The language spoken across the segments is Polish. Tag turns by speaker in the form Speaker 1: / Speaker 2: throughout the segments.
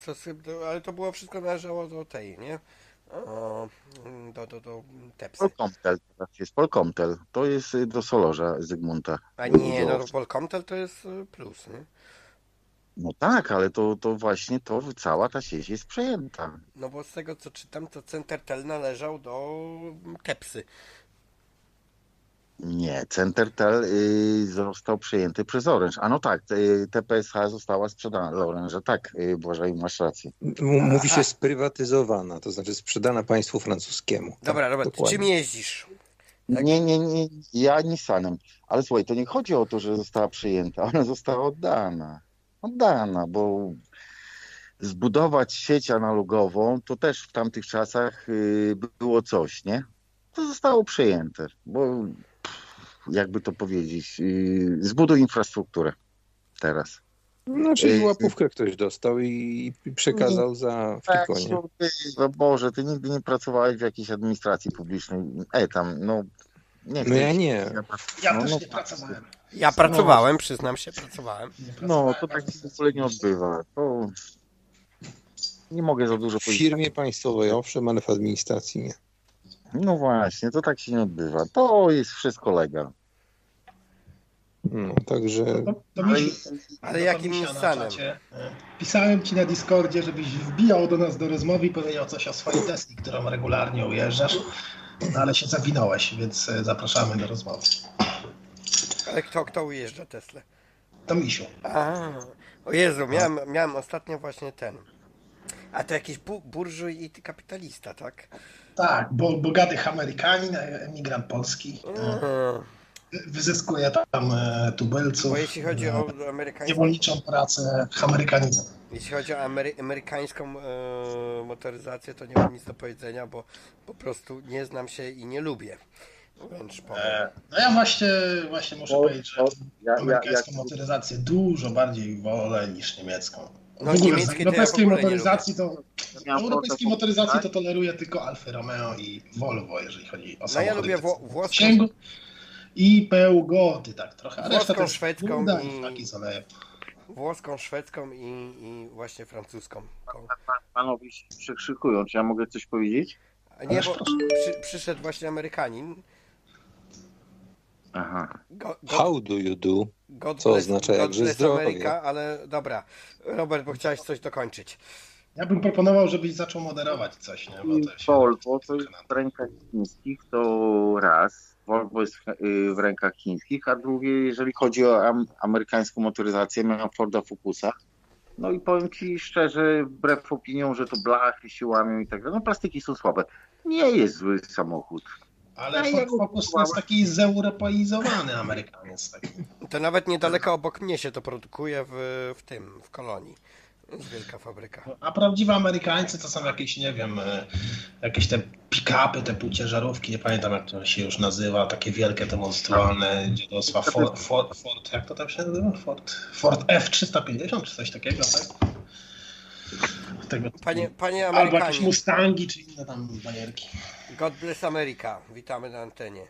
Speaker 1: Ale to było wszystko należało do tej, nie? O, do Tepsy.
Speaker 2: Polkomtel, teraz jest Polkomtel. To jest do Solorza Zygmunta
Speaker 1: A nie, no
Speaker 2: udziałowca.
Speaker 1: Polkomtel to jest plus, nie?
Speaker 2: No tak, ale to właśnie cała ta sieć jest przejęta.
Speaker 1: No bo z tego co czytam, to Centertel należał do Tepsy.
Speaker 2: Nie, Centertel został przejęty przez Orange. A no tak, TPSH została sprzedana do Orange. Tak, Błażej, masz rację.
Speaker 3: Mówi
Speaker 1: A,
Speaker 3: się sprywatyzowana, to znaczy sprzedana państwu francuskiemu.
Speaker 1: dobra,
Speaker 3: Tak,
Speaker 1: Robert, czym
Speaker 3: dokładnie.
Speaker 1: jeździsz? Jak...
Speaker 2: Nie, ja Nissanem. Ale słuchaj, to nie chodzi o to, że została przejęta, ona została oddana. Oddana, bo zbudować sieć analogową to też w tamtych czasach było coś, nie? To zostało przejęte, bo jakby to powiedzieć, zbuduj infrastrukturę teraz.
Speaker 3: No, czyli
Speaker 2: Y,
Speaker 3: łapówkę ktoś dostał i
Speaker 2: Nie,
Speaker 3: przekazał w
Speaker 2: tak,
Speaker 3: Tikonie.
Speaker 2: no Boże, ty nigdy nie pracowałeś w jakiejś administracji publicznej. Tam, no, nie
Speaker 3: No
Speaker 2: chcę
Speaker 3: ja
Speaker 2: ci.
Speaker 3: nie.
Speaker 4: Ja
Speaker 2: No,
Speaker 4: też
Speaker 2: no,
Speaker 4: nie pracowałem.
Speaker 1: Ja
Speaker 2: no,
Speaker 1: pracowałem, przyznam się, pracowałem.
Speaker 4: Nie
Speaker 2: no,
Speaker 4: pracowałem
Speaker 2: to tak
Speaker 4: bardzo
Speaker 2: się w ogóle nie
Speaker 4: specjalnie.
Speaker 2: odbywa. To nie mogę za dużo
Speaker 3: W
Speaker 2: powiedzieć.
Speaker 3: firmie państwowej, owszem, ale w administracji nie.
Speaker 2: No właśnie, to tak się nie odbywa. To jest wszystko legal.
Speaker 3: No, także
Speaker 4: To
Speaker 2: Ale
Speaker 4: Misiu,
Speaker 1: Ale
Speaker 4: to
Speaker 1: jakim
Speaker 4: Misia na
Speaker 1: Nissanem?
Speaker 4: czacie. Pisałem ci na Discordzie, żebyś wbijał do nas do rozmowy i powiedział coś o swojej Tesli, którą regularnie ujeżdżasz, no ale się zawinąłeś, więc zapraszamy do rozmowy.
Speaker 1: Ale kto ujeżdża Teslę?
Speaker 4: To Misiu.
Speaker 1: A, o Jezu, miałem ostatnio właśnie ten. A to jakiś burżuj i kapitalista, tak?
Speaker 4: Tak, bogatych Amerykanin, emigrant polski.
Speaker 1: Mm.
Speaker 4: Wyzyskuje tam tubylców,
Speaker 1: Bo jeśli chodzi o amerykańską,
Speaker 4: niewolniczą pracę Amerykanizm.
Speaker 1: jeśli chodzi o amerykańską motoryzację, to nie mam nic do powiedzenia, bo po prostu nie znam się i nie lubię. Wręcz powiem.
Speaker 4: No ja właśnie muszę powiedzieć, że
Speaker 2: Ja,
Speaker 4: amerykańską motoryzację dużo bardziej wolę niż niemiecką. W
Speaker 1: No
Speaker 4: ogóle z
Speaker 1: niemieckiej to ja w
Speaker 4: europejskiej
Speaker 1: ogóle nie
Speaker 4: motoryzacji
Speaker 2: miałem
Speaker 4: europejskiej
Speaker 2: ochotę
Speaker 4: motoryzacji to
Speaker 2: powiedzieć,
Speaker 4: toleruję tylko Alfa Romeo i Volvo, jeżeli chodzi o
Speaker 1: No ja
Speaker 4: samochody
Speaker 1: lubię
Speaker 4: bez
Speaker 1: włoską,
Speaker 4: zasięgu i Peugeoty tak trochę, a reszta to
Speaker 1: włoską,
Speaker 4: jest
Speaker 1: szwedzką
Speaker 4: nuda
Speaker 1: i
Speaker 4: taki z olejem.
Speaker 1: włoską, szwedzką i właśnie francuską.
Speaker 2: panowie się przekrzykują. Czy ja mogę coś powiedzieć?
Speaker 1: A nie,
Speaker 4: Ależ
Speaker 1: bo
Speaker 4: proszę.
Speaker 1: przyszedł właśnie Amerykanin.
Speaker 2: Aha.
Speaker 3: how do you do?
Speaker 1: God
Speaker 3: Co
Speaker 1: bless,
Speaker 3: oznacza
Speaker 1: God
Speaker 3: jakże
Speaker 1: bless
Speaker 3: zdrowie.
Speaker 1: America, ale dobra. Robert, bo chciałeś coś dokończyć.
Speaker 4: Ja bym proponował, żebyś zaczął moderować coś, nie? Bo to się
Speaker 2: Volvo to jest w rękach chińskich, to raz. Volvo jest w rękach chińskich, a drugie, jeżeli chodzi o amerykańską motoryzację, miałem Forda Focusa. No i powiem ci szczerze, wbrew opiniom, że to blachy się łamią i tak dalej, no plastiki są słabe. Nie jest zły samochód.
Speaker 4: Ale
Speaker 2: Ja
Speaker 4: Ford Focus to jest taki zeuropeizowany Amerykaniec. Taki.
Speaker 1: To nawet niedaleko obok mnie się to produkuje w Kolonii. Jest wielka fabryka.
Speaker 4: A prawdziwe Amerykańcy to są jakieś, nie wiem, jakieś te pick-upy, te półciężarówki, nie pamiętam jak to się już nazywa, takie wielkie, te monstrualne dziadostwa, Ford, jak to tam się nazywa? Ford F-350 czy coś takiego, tak? Tego,
Speaker 1: Panie
Speaker 4: albo jakieś
Speaker 1: Amerykanie,
Speaker 4: Mustangi czy inne tam bajerki.
Speaker 1: God bless America. Witamy na antenie.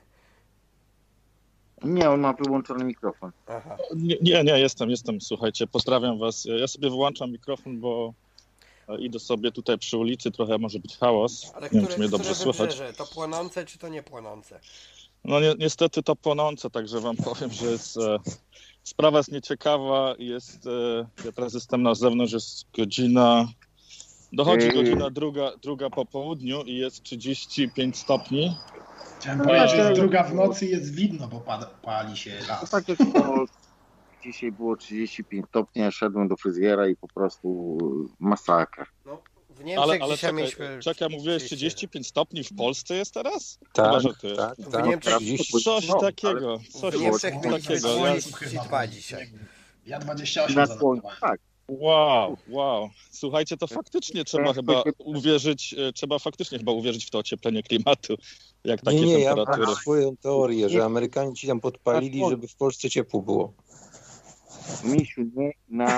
Speaker 2: Nie, on ma wyłączony mikrofon.
Speaker 1: Aha.
Speaker 5: Nie, jestem, słuchajcie, pozdrawiam was. Ja sobie wyłączam mikrofon, bo idę sobie tutaj przy ulicy, trochę może być chaos.
Speaker 1: Ale
Speaker 5: Nie wiem, czy mnie dobrze
Speaker 1: które
Speaker 5: słychać.
Speaker 1: wybrzeże? To płonące czy to nie płonące?
Speaker 5: No niestety to płonące, także wam powiem, że sprawa jest nieciekawa. Ja teraz jestem na zewnątrz, jest godzina, dochodzi godzina druga po południu i jest 35 stopni.
Speaker 4: Chciałem powiedzieć, że jest druga w nocy i jest widno, bo pali się
Speaker 2: To
Speaker 4: las.
Speaker 2: tak jak w Polsce. Dzisiaj było 35 stopni, ja szedłem do fryzjera i po prostu masakra.
Speaker 1: No, w Niemczech
Speaker 5: Ale
Speaker 1: dzisiaj mieliśmy...
Speaker 5: czekaj, mówiłeś 35 stopni w Polsce jest teraz?
Speaker 3: Tak,
Speaker 5: Chyba, że ty.
Speaker 3: tak,
Speaker 1: W
Speaker 3: tak.
Speaker 1: Niemczech-
Speaker 3: 30.
Speaker 5: Coś
Speaker 2: No,
Speaker 5: takiego, coś
Speaker 1: W Niemczech
Speaker 5: takiego.
Speaker 1: mieliśmy
Speaker 5: Ja,
Speaker 1: 32 dzisiaj.
Speaker 4: Ja 28
Speaker 2: Na słońcu,
Speaker 4: zanotowałem.
Speaker 2: tak.
Speaker 5: wow. Słuchajcie, to faktycznie trzeba faktycznie chyba uwierzyć w to ocieplenie klimatu, jak takie
Speaker 3: Nie, ja
Speaker 5: temperatury.
Speaker 3: mam swoją teorię, że Amerykanie ci tam podpalili, żeby w Polsce ciepło było.
Speaker 2: Misiu, nie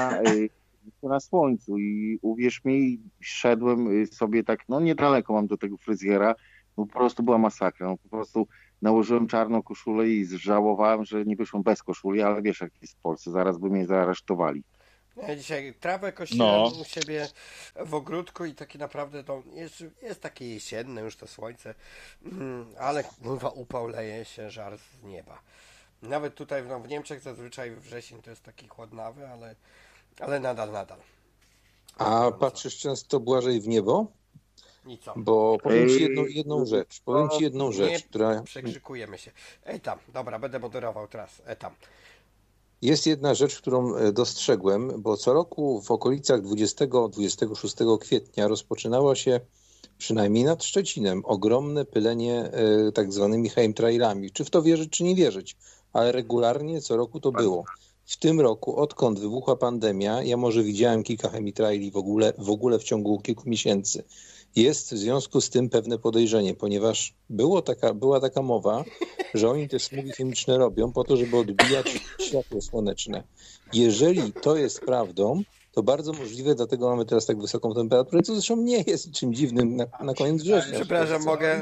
Speaker 2: na słońcu i uwierz mi, szedłem sobie tak, no niedaleko mam do tego fryzjera, no po prostu była masakra, no po prostu nałożyłem czarną koszulę i żałowałem, że nie wyszłem bez koszuli, ale wiesz jak jest w Polsce, zaraz by mnie zaaresztowali.
Speaker 1: Ja dzisiaj trawę kosiłem u siebie w ogródku i takie naprawdę to jest takie jesienne już to słońce, ale kurwa upał leje się żar z nieba. Nawet tutaj w Niemczech zazwyczaj wrzesień to jest taki chłodnawy, ale nadal.
Speaker 3: A patrzysz często, Błażej, w niebo?
Speaker 1: I co?
Speaker 3: Bo powiem ci jedną rzecz. Powiem ci jedną
Speaker 1: Nie
Speaker 3: rzecz, która...
Speaker 1: przekrzykujemy się. Tam, dobra, będę moderował teraz. Tam.
Speaker 3: Jest jedna rzecz, którą dostrzegłem, bo co roku w okolicach 20-26 kwietnia rozpoczynało się, przynajmniej nad Szczecinem, ogromne pylenie tak zwanymi chemtrailami. Czy w to wierzyć, czy nie wierzyć, ale regularnie co roku to było. W tym roku, odkąd wybuchła pandemia, ja może widziałem kilka chemtraili w ogóle w ciągu kilku miesięcy. Jest w związku z tym pewne podejrzenie, ponieważ była taka mowa, że oni te smugi chemiczne robią po to, żeby odbijać światło słoneczne. Jeżeli to jest prawdą, to bardzo możliwe, dlatego mamy teraz tak wysoką temperaturę, co zresztą nie jest niczym dziwnym na koniec września.
Speaker 1: Przepraszam, mogę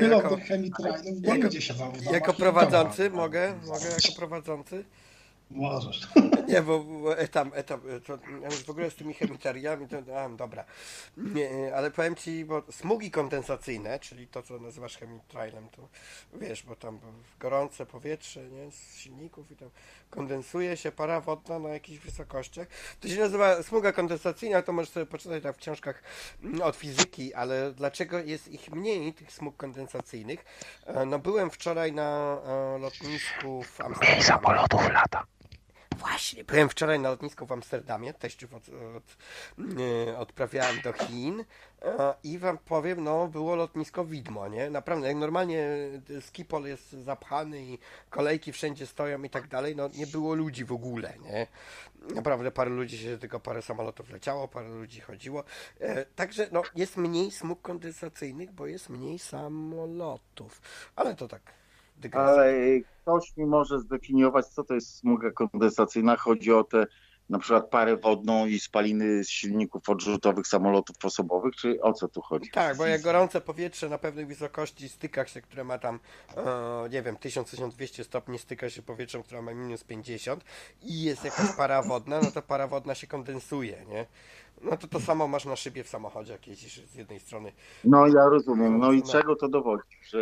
Speaker 1: jako prowadzący, mogę jako prowadzący?
Speaker 4: Możesz.
Speaker 1: Nie, bo to już w ogóle z tymi chemikaliami, dobra. Nie, ale powiem ci, bo smugi kondensacyjne, czyli to, co nazywasz chemitrailem, to wiesz, bo tam gorące powietrze, nie, z silników i tam kondensuje się para wodna na jakichś wysokościach. To się nazywa smuga kondensacyjna, to możesz sobie poczytać tak w książkach od fizyki, ale dlaczego jest ich mniej, tych smug kondensacyjnych? No byłem wczoraj na lotnisku w Amsterdamie.
Speaker 6: Mniej samolotów lata.
Speaker 1: Właśnie, byłem wczoraj na lotnisku w Amsterdamie, teściów odprawiałem do Chin i wam powiem, no było lotnisko widmo, nie? Naprawdę, jak normalnie Schiphol jest zapchany i kolejki wszędzie stoją i tak dalej, no nie było ludzi w ogóle, nie? Naprawdę tylko parę samolotów leciało, parę ludzi chodziło. Także no jest mniej smug kondensacyjnych, bo jest mniej samolotów. Ale to tak.
Speaker 2: Ale ktoś mi może zdefiniować, co to jest smuga kondensacyjna. Chodzi o tę na przykład parę wodną i spaliny z silników odrzutowych samolotów osobowych, czy o co tu chodzi?
Speaker 1: Tak, bo jak gorące powietrze na pewnej wysokości styka się, które ma tam, nie wiem, 1000-1200 stopni, styka się powietrzem, która ma minus 50 i jest jakaś para wodna, no to para wodna się kondensuje, nie? No to samo masz na szybie w samochodzie, jak jeździsz z jednej strony.
Speaker 2: No ja rozumiem. No i czego to dowodzi?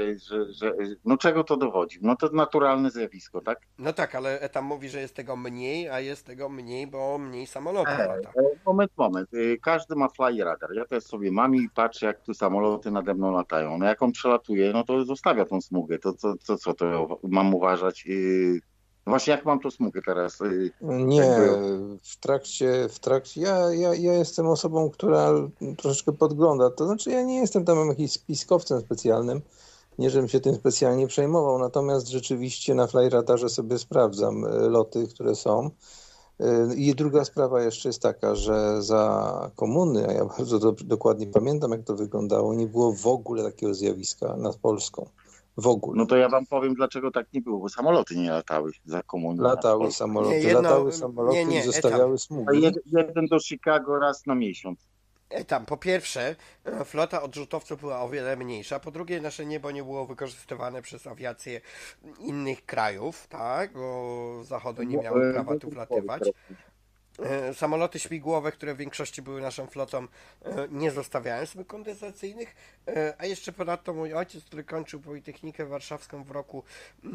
Speaker 2: No czego to dowodzi? No to naturalne zjawisko, tak?
Speaker 1: No tak, ale tam mówi, że jest tego mniej, a jest tego mniej, bo mniej samolotów lata.
Speaker 2: Moment. Każdy ma fly radar. Ja też sobie mam i patrzę, jak tu samoloty nade mną latają. No jak on przelatuje, no to zostawia tą smugę. To co to mam uważać? No właśnie, jak mam tą smugę teraz?
Speaker 3: Nie, w trakcie ja jestem osobą, która troszeczkę podgląda. To znaczy ja nie jestem tam jakimś spiskowcem specjalnym, nie żebym się tym specjalnie przejmował, natomiast rzeczywiście na flyradarze sobie sprawdzam loty, które są. I druga sprawa jeszcze jest taka, że za komuny, a ja bardzo dokładnie pamiętam, jak to wyglądało, nie było w ogóle takiego zjawiska nad Polską. W ogóle.
Speaker 2: No to ja wam powiem, dlaczego tak nie było, bo samoloty nie latały za komuny.
Speaker 3: Latały samoloty i zostawiały smugi.
Speaker 2: Jeden do Chicago raz na miesiąc.
Speaker 1: Tam, po pierwsze, flota odrzutowców była o wiele mniejsza, po drugie, nasze niebo nie było wykorzystywane przez awiację innych krajów, tak, bo z zachodu nie miały prawa tu wlatywać. Samoloty śmigłowe, które w większości były naszą flotą, nie zostawiałem smug kondensacyjnych, a jeszcze ponadto mój ojciec, który kończył Politechnikę Warszawską w roku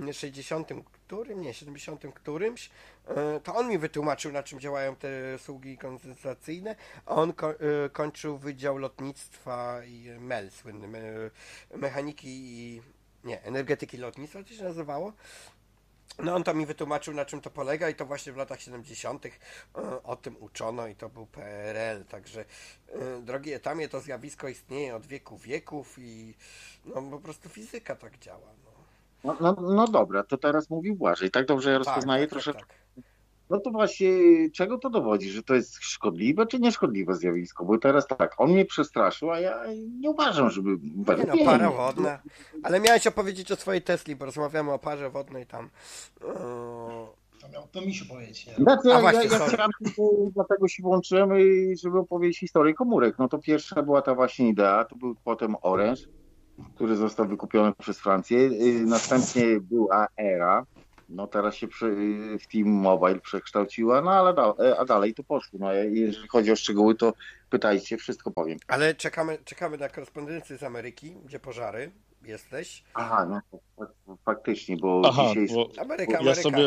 Speaker 1: 70 którymś, to on mi wytłumaczył, na czym działają te sługi kondensacyjne, a on kończył Wydział Lotnictwa i MEL, słynny, mechaniki i energetyki lotnictwa, to się nazywało. No on to mi wytłumaczył, na czym to polega i to właśnie w latach 70. O tym uczono i to był PRL, także drogi Etamie, to zjawisko istnieje od wieków i no po prostu fizyka tak działa.
Speaker 2: No dobra, to teraz mówił Błażej, tak dobrze ja rozpoznaję troszeczkę. Tak. No to właśnie, czego to dowodzi, że to jest szkodliwe czy nieszkodliwe zjawisko? Bo teraz tak, on mnie przestraszył, a ja nie uważam, żeby...
Speaker 1: para wodna. Ale miałeś opowiedzieć o swojej Tesli, bo rozmawiamy o parze wodnej tam.
Speaker 4: To mi się powiedzieć.
Speaker 2: Ja chciałem, dlatego się włączyłem, żeby opowiedzieć historię komórek. No to pierwsza była ta właśnie idea, to był potem Orange, który został wykupiony przez Francję. Następnie była Era. No teraz się w T-Mobile przekształciła, no ale a dalej to poszło. No, jeżeli chodzi o szczegóły, to pytajcie, wszystko powiem.
Speaker 1: Ale czekamy na korespondencję z Ameryki, gdzie pożary. Jesteś?
Speaker 2: Aha, no faktycznie, bo
Speaker 5: Aha,
Speaker 2: dzisiaj
Speaker 5: bo
Speaker 1: Ameryka.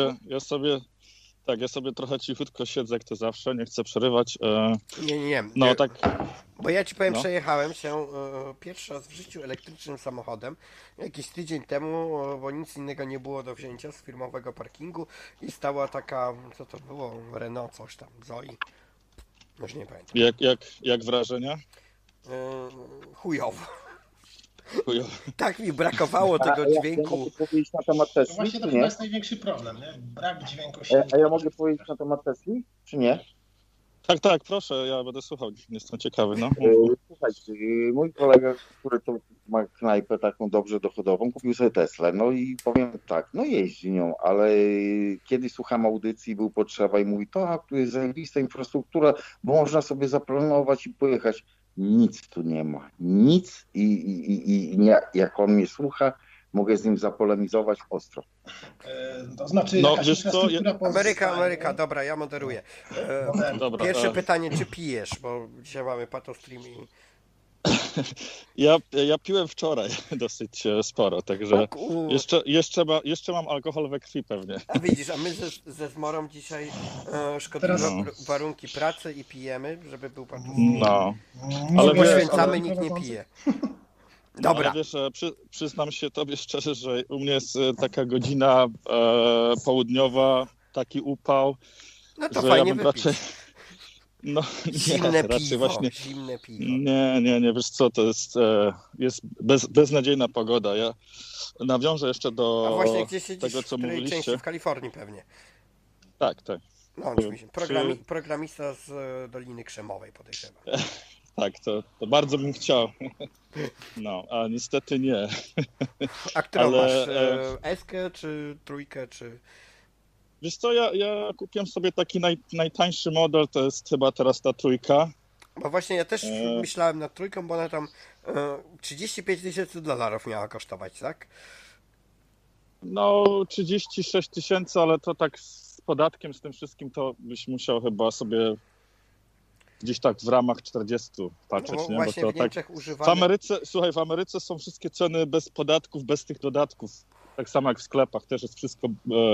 Speaker 5: ja sobie trochę cichutko siedzę, jak to zawsze, nie chcę przerywać.
Speaker 1: Nie.
Speaker 5: No tak,
Speaker 1: Bo ja ci powiem,
Speaker 5: no.
Speaker 1: przejechałem się pierwszy raz w życiu elektrycznym samochodem jakiś tydzień temu, bo nic innego nie było do wzięcia z firmowego parkingu i stała taka, co to było, Renault coś tam, Zoe, już nie pamiętam.
Speaker 5: Jak wrażenia?
Speaker 1: Chujowo.
Speaker 5: Chujowo.
Speaker 1: Tak mi brakowało tego
Speaker 2: Ja
Speaker 1: dźwięku.
Speaker 2: mogę powiedzieć na temat
Speaker 4: To
Speaker 2: Tesli,
Speaker 4: właśnie to
Speaker 2: czy
Speaker 4: chyba
Speaker 2: nie?
Speaker 4: jest największy problem, nie? Brak dźwięku
Speaker 2: A
Speaker 4: silnika.
Speaker 2: ja mogę powiedzieć na temat Tesli, czy nie?
Speaker 5: Tak, proszę, ja będę słuchał, jestem ciekawy, no.
Speaker 2: Słuchajcie, mój kolega, który to ma knajpę taką dobrze dochodową, kupił sobie Teslę. No i powiem tak, no jeździ nią, ale kiedy słucham audycji, był potrzeba i mówi, tak, tu jest zajebista infrastruktura, bo można sobie zaplanować i pojechać. Nic tu nie ma. Nic i nie, jak on mnie słucha, mogę z nim zapolemizować ostro.
Speaker 4: To znaczy
Speaker 5: No,
Speaker 4: jakaś
Speaker 5: wiesz co,
Speaker 4: infrastruktura pozostaje.
Speaker 1: Ameryka, dobra, ja moderuję.
Speaker 5: Dobra,
Speaker 1: Pierwsze pytanie, czy pijesz, bo dzisiaj mamy patostream i...
Speaker 5: Ja piłem wczoraj dosyć sporo, także jeszcze mam alkohol we krwi pewnie.
Speaker 1: A widzisz, a my ze Zmorą dzisiaj szkodliwe
Speaker 4: Teraz-
Speaker 1: warunki pracy i pijemy, żeby był patostream.
Speaker 5: No.
Speaker 1: Nie
Speaker 5: Ale
Speaker 1: poświęcamy,
Speaker 5: wiesz,
Speaker 1: nikt nie
Speaker 4: prowadzący-
Speaker 1: pije. Dobra,
Speaker 5: Ale wiesz, przyznam się tobie szczerze, że u mnie jest taka godzina południowa, taki upał,
Speaker 1: no to
Speaker 5: że
Speaker 1: fajnie
Speaker 5: ja bym
Speaker 1: wypić.
Speaker 5: raczej... No, nie,
Speaker 1: Zimne
Speaker 5: raczej
Speaker 1: piwo,
Speaker 5: właśnie...
Speaker 1: zimne piwo.
Speaker 5: Nie, wiesz co, to jest beznadziejna pogoda. Ja nawiążę jeszcze
Speaker 1: A
Speaker 5: do
Speaker 1: właśnie gdzie siedzisz,
Speaker 5: tego, co
Speaker 1: w której części?
Speaker 5: mówiliście.
Speaker 1: W Kalifornii pewnie.
Speaker 5: Tak.
Speaker 1: No oczywiście. Programista z Doliny Krzemowej, podejrzewam.
Speaker 5: Tak, to bardzo bym chciał. No, a niestety nie.
Speaker 1: A którą
Speaker 5: Ale,
Speaker 1: masz? Eskę czy trójkę, czy...
Speaker 5: Wiesz co, ja kupiłem sobie taki najtańszy model, to jest chyba teraz ta trójka.
Speaker 1: Bo właśnie ja też myślałem nad trójką, bo ona tam $35,000 miała kosztować, tak?
Speaker 5: No, 36 000, ale to tak z podatkiem, z tym wszystkim, to byś musiał chyba sobie gdzieś tak w ramach 40 patrzeć,
Speaker 1: No bo
Speaker 5: nie?
Speaker 1: właśnie
Speaker 5: Bo to
Speaker 1: w
Speaker 5: tak...
Speaker 1: Niemczech
Speaker 5: W
Speaker 1: używamy...
Speaker 5: Ameryce są wszystkie ceny bez podatków, bez tych dodatków. Tak samo jak w sklepach, też jest wszystko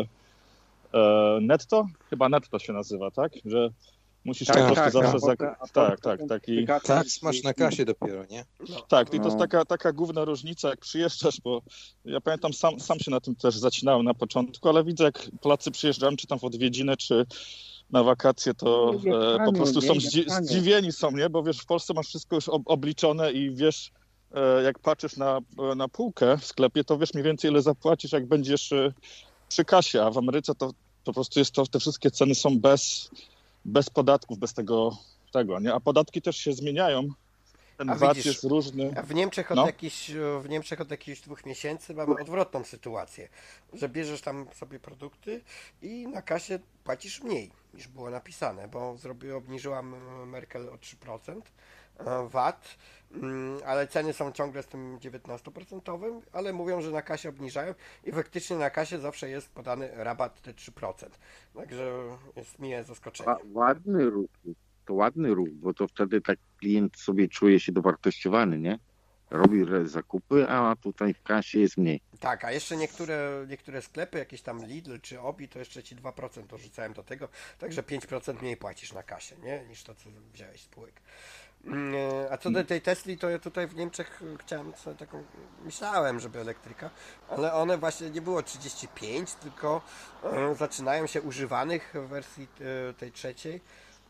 Speaker 5: netto? Chyba netto się nazywa, tak? Że musisz po prostu zawsze...
Speaker 3: Tak, masz na kasie dopiero, nie?
Speaker 5: Tak, i to jest taka główna różnica, jak przyjeżdżasz, bo ja pamiętam, sam się na tym też zacinałem na początku, ale widzę, jak Polacy przyjeżdżają, czy tam w odwiedziny, czy na wakacje, to po prostu są zdziwieni są, nie? Bo wiesz, w Polsce masz wszystko już obliczone i wiesz, jak patrzysz na półkę w sklepie, to wiesz mniej więcej, ile zapłacisz, jak będziesz przy kasie, a w Ameryce to po prostu jest to, te wszystkie ceny są bez podatków, bez tego, nie? A podatki też się zmieniają. Ten VAT
Speaker 1: widzisz,
Speaker 5: jest różny.
Speaker 1: A w Niemczech od jakichś 2 miesięcy mamy odwrotną sytuację, że bierzesz tam sobie produkty i na kasie płacisz mniej niż było napisane, bo obniżyłam Merkel o 3% VAT, ale ceny są ciągle z tym 19%, ale mówią, że na kasie obniżają i faktycznie na kasie zawsze jest podany rabat te 3%. Także jest miłe zaskoczenie.
Speaker 2: Ładny ruch. To ładny ruch, bo to wtedy tak klient sobie czuje się dowartościowany, nie? Robi zakupy, a tutaj w kasie jest mniej.
Speaker 1: Tak, a jeszcze niektóre sklepy, jakieś tam Lidl czy Obi, to jeszcze ci 2% dorzucałem do tego, także 5% mniej płacisz na kasie, nie? Niż to, co wziąłeś z spółek. A co do tej Tesli, to ja tutaj w Niemczech chciałem sobie taką, myślałem, żeby elektryka, ale one właśnie nie było 35, tylko zaczynają się używanych w wersji tej trzeciej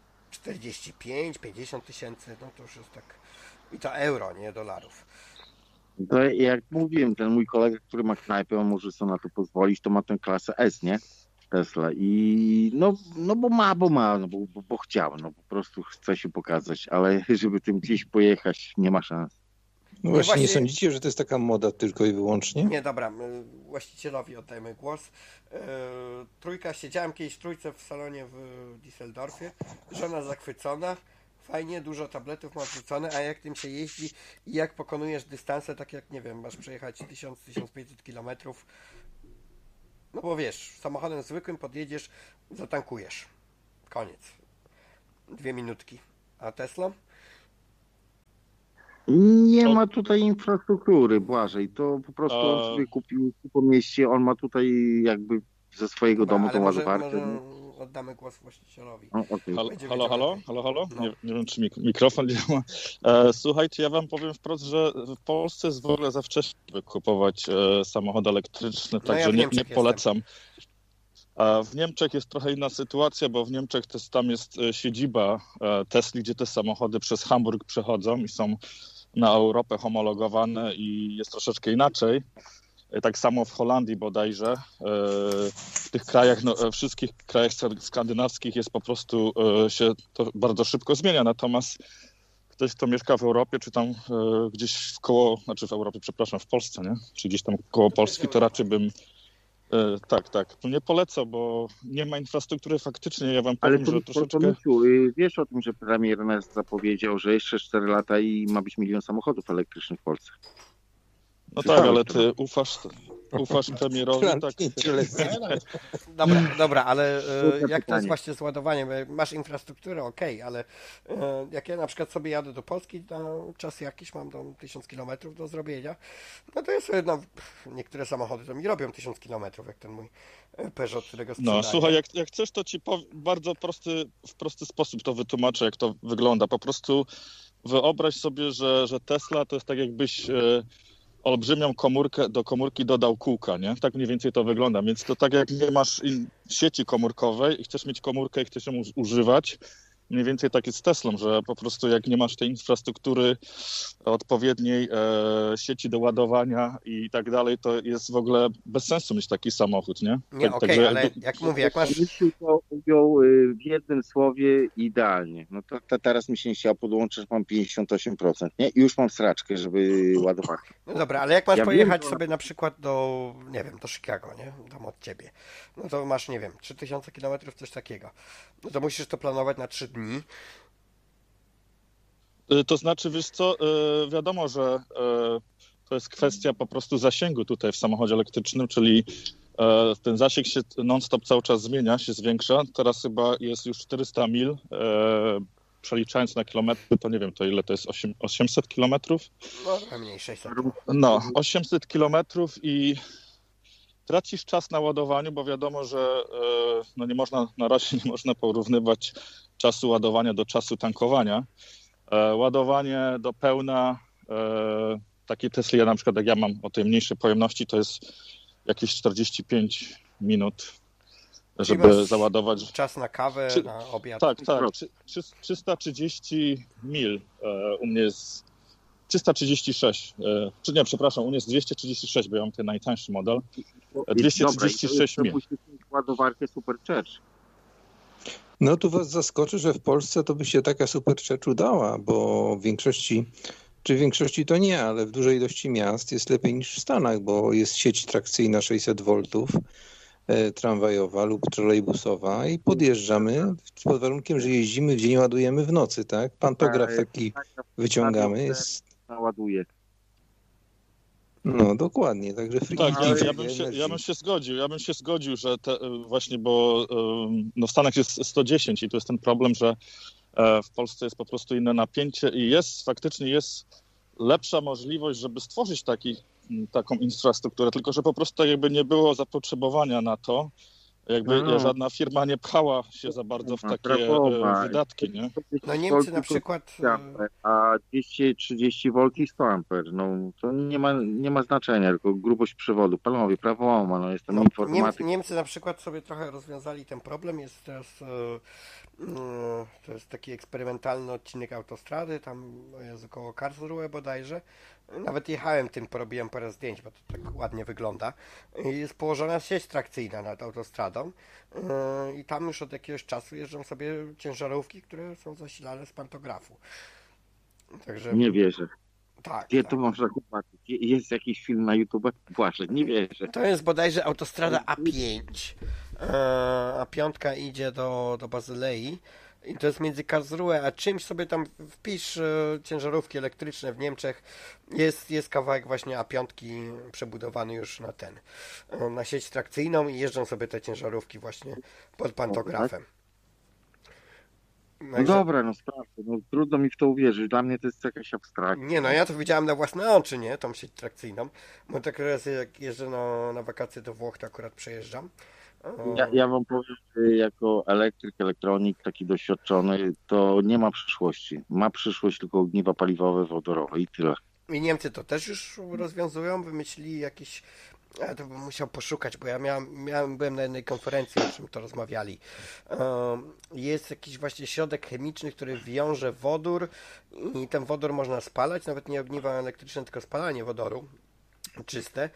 Speaker 1: 45-50 tysięcy, no to już jest tak, i to euro, nie dolarów.
Speaker 2: To jak mówiłem, ten mój kolega, który ma knajpę, on może sobie na to pozwolić, to ma tę klasę S, nie? Tesla i bo ma, bo chciał, no po prostu chce się pokazać, ale żeby tym gdzieś pojechać, nie ma szans.
Speaker 3: No właśnie, nie sądzicie, że to jest taka moda tylko i wyłącznie?
Speaker 1: Nie, dobra, właścicielowi oddajmy głos. Siedziałem kiedyś w trójce w salonie w Düsseldorfie, żona zachwycona, fajnie, dużo tabletów masz wrzucone, a jak tym się jeździ i jak pokonujesz dystanse, tak jak, nie wiem, masz przejechać 1000-1500 kilometrów, No bo wiesz, samochodem zwykłym podjedziesz, zatankujesz. Koniec. 2 minutki. A Tesla?
Speaker 2: Nie ma tutaj infrastruktury, Błażej. To po prostu on sobie kupił po mieście, on ma tutaj jakby ze swojego
Speaker 1: Dobra,
Speaker 2: domu
Speaker 1: ale
Speaker 2: tą
Speaker 1: może
Speaker 2: ładowarkę.
Speaker 1: oddamy głos właścicielowi.
Speaker 2: Okay.
Speaker 1: Będzie
Speaker 5: Halo,
Speaker 1: wiedział
Speaker 5: halo,
Speaker 1: lepiej.
Speaker 5: halo, halo?
Speaker 1: No.
Speaker 5: Nie wiem, czy mikrofon działa. Słuchajcie, ja wam powiem wprost, że w Polsce jest w ogóle za wcześnie, by kupować samochód elektryczny,
Speaker 1: No ja
Speaker 5: także
Speaker 1: w Niemczech
Speaker 5: nie polecam. A w Niemczech jest trochę inna sytuacja, bo w Niemczech tam jest siedziba Tesli, gdzie te samochody przez Hamburg przechodzą i są na Europę homologowane i jest troszeczkę inaczej. Tak samo w Holandii bodajże. W tych krajach, wszystkich krajach skandynawskich jest po prostu się to bardzo szybko zmienia. Natomiast ktoś, kto mieszka w Europie, czy tam gdzieś w Europie, przepraszam, w Polsce, nie? Czy gdzieś tam koło Polski, to raczej bym tak. Nie polecam, bo nie ma infrastruktury faktycznie. Ja wam powiem, że troszeczkę...
Speaker 2: Miciu, wiesz o tym, że premier Ernest zapowiedział, że jeszcze 4 lata i ma być 1 milion samochodów elektrycznych w Polsce.
Speaker 5: No tak, ale ty ufasz premierowi, tak?
Speaker 1: Dobra, ale jak to jest właśnie z ładowaniem? Masz infrastrukturę, okej, ale jak ja na przykład sobie jadę do Polski na czas jakiś, mam tam 1000 km do zrobienia, no to jest niektóre samochody to mi robią 1000 km, jak ten mój Peugeot, którego sprzedaję.
Speaker 5: No słuchaj, jak chcesz, to ci bardzo w prosty sposób to wytłumaczę, jak to wygląda. Po prostu wyobraź sobie, że Tesla to jest tak jakbyś olbrzymią komórkę, do komórki dodał kółka, nie? Tak mniej więcej to wygląda, więc to tak jak nie masz sieci komórkowej i chcesz mieć komórkę i chcesz ją używać, mniej więcej tak jest z Teslą, że po prostu jak nie masz tej infrastruktury odpowiedniej sieci do ładowania i tak dalej, to jest w ogóle bez sensu mieć taki samochód, nie?
Speaker 1: Nie, okej, ale jak mówię, jak masz...
Speaker 2: To ujął w jednym słowie idealnie. No to teraz mi się nie chciało podłączyć, mam 58%, nie? I już mam sraczkę, żeby ładować.
Speaker 1: No dobra, ale jak masz pojechać sobie na przykład do, nie wiem, do Chicago, nie? Tam od ciebie. No to masz, nie wiem, 3000 km, coś takiego. No to musisz to planować na 3 dni.
Speaker 5: To znaczy, wiesz co, wiadomo, że to jest kwestia po prostu zasięgu tutaj w samochodzie elektrycznym, czyli ten zasięg się non-stop cały czas zmienia, się zwiększa. Teraz chyba jest już 400 mil. Przeliczając na kilometry, to nie wiem, to ile to jest, 800 kilometrów?
Speaker 1: No, mniej 600.
Speaker 5: No, 800 kilometrów i tracisz czas na ładowaniu, bo wiadomo, że no na razie nie można porównywać czasu ładowania do czasu tankowania. Ładowanie do pełna, takie Tesla, na przykład jak ja mam o tej mniejszej pojemności, to jest jakieś 45 minut, żeby załadować.
Speaker 1: Czas na kawę, na obiad.
Speaker 5: Tak. 330 mil u mnie jest 336. Czy nie, przepraszam, u mnie jest 236, bo ja mam ten najtańszy model. 236 mil.
Speaker 2: Musisz mieć ładowarkę Supercharge.
Speaker 3: No tu was zaskoczy, że w Polsce to by się taka Supercharge udała, bo w większości to nie, ale w dużej ilości miast jest lepiej niż w Stanach, bo jest sieć trakcyjna 600 V, tramwajowa lub trolejbusowa i podjeżdżamy pod warunkiem, że jeździmy w dzień, ładujemy w nocy, tak? Pantograf taki wyciągamy. Jest...
Speaker 2: Naładuje.
Speaker 3: No dokładnie, także
Speaker 5: tak, ja bym się zgodził, że właśnie, bo no w Stanach jest 110 i to jest ten problem, że w Polsce jest po prostu inne napięcie i faktycznie jest lepsza możliwość, żeby stworzyć taką infrastrukturę, tylko że po prostu jakby nie było zapotrzebowania na to, jakby żadna firma nie pchała się za bardzo w takie wydatki, nie?
Speaker 1: No Niemcy na przykład...
Speaker 2: A 230 V i 100 A, no to nie ma znaczenia, tylko grubość przewodu. Panowie, prawo no jestem informatyk.
Speaker 1: Niemcy na przykład sobie trochę rozwiązali ten problem, jest teraz... To jest taki eksperymentalny odcinek autostrady, tam jest około Karlsruhe bodajże. Nawet jechałem tym, porobiłem parę zdjęć, bo to tak ładnie wygląda. Jest położona sieć trakcyjna nad autostradą i tam już od jakiegoś czasu jeżdżą sobie ciężarówki, które są zasilane z pantografu. Także...
Speaker 2: Nie wierzę.
Speaker 1: Tak,
Speaker 2: Gdzie
Speaker 1: tak.
Speaker 2: to można zobaczyć? Jest jakiś film na YouTube? Właśnie, nie wierzę.
Speaker 1: To jest bodajże autostrada A5. A5 idzie do Bazylei I to jest między Karlsruhe a czymś, sobie tam wpisz ciężarówki elektryczne w Niemczech. Jest kawałek właśnie A5 przebudowany już na sieć trakcyjną i jeżdżą sobie te ciężarówki właśnie pod pantografem.
Speaker 2: No dobra, no sprawdzę. No, trudno mi w to uwierzyć. Dla mnie to jest jakaś abstrakcja.
Speaker 1: Nie, no ja to widziałem na własne oczy, nie? Tą sieć trakcyjną. Bo tak raz jak jeżdżę na wakacje do Włoch, to akurat przejeżdżam.
Speaker 2: Ja wam powiem, że jako elektryk, elektronik, taki doświadczony, to nie ma przyszłości. Ma przyszłość tylko ogniwa paliwowe, wodorowe i tyle.
Speaker 1: I Niemcy to też już rozwiązują, wymyślili jakiś... Ja to bym musiał poszukać, bo ja byłem na jednej konferencji, o czym to rozmawiali. Jest jakiś właśnie środek chemiczny, który wiąże wodór i ten wodór można spalać, nawet nie ogniwa elektryczne, tylko spalanie wodoru czyste.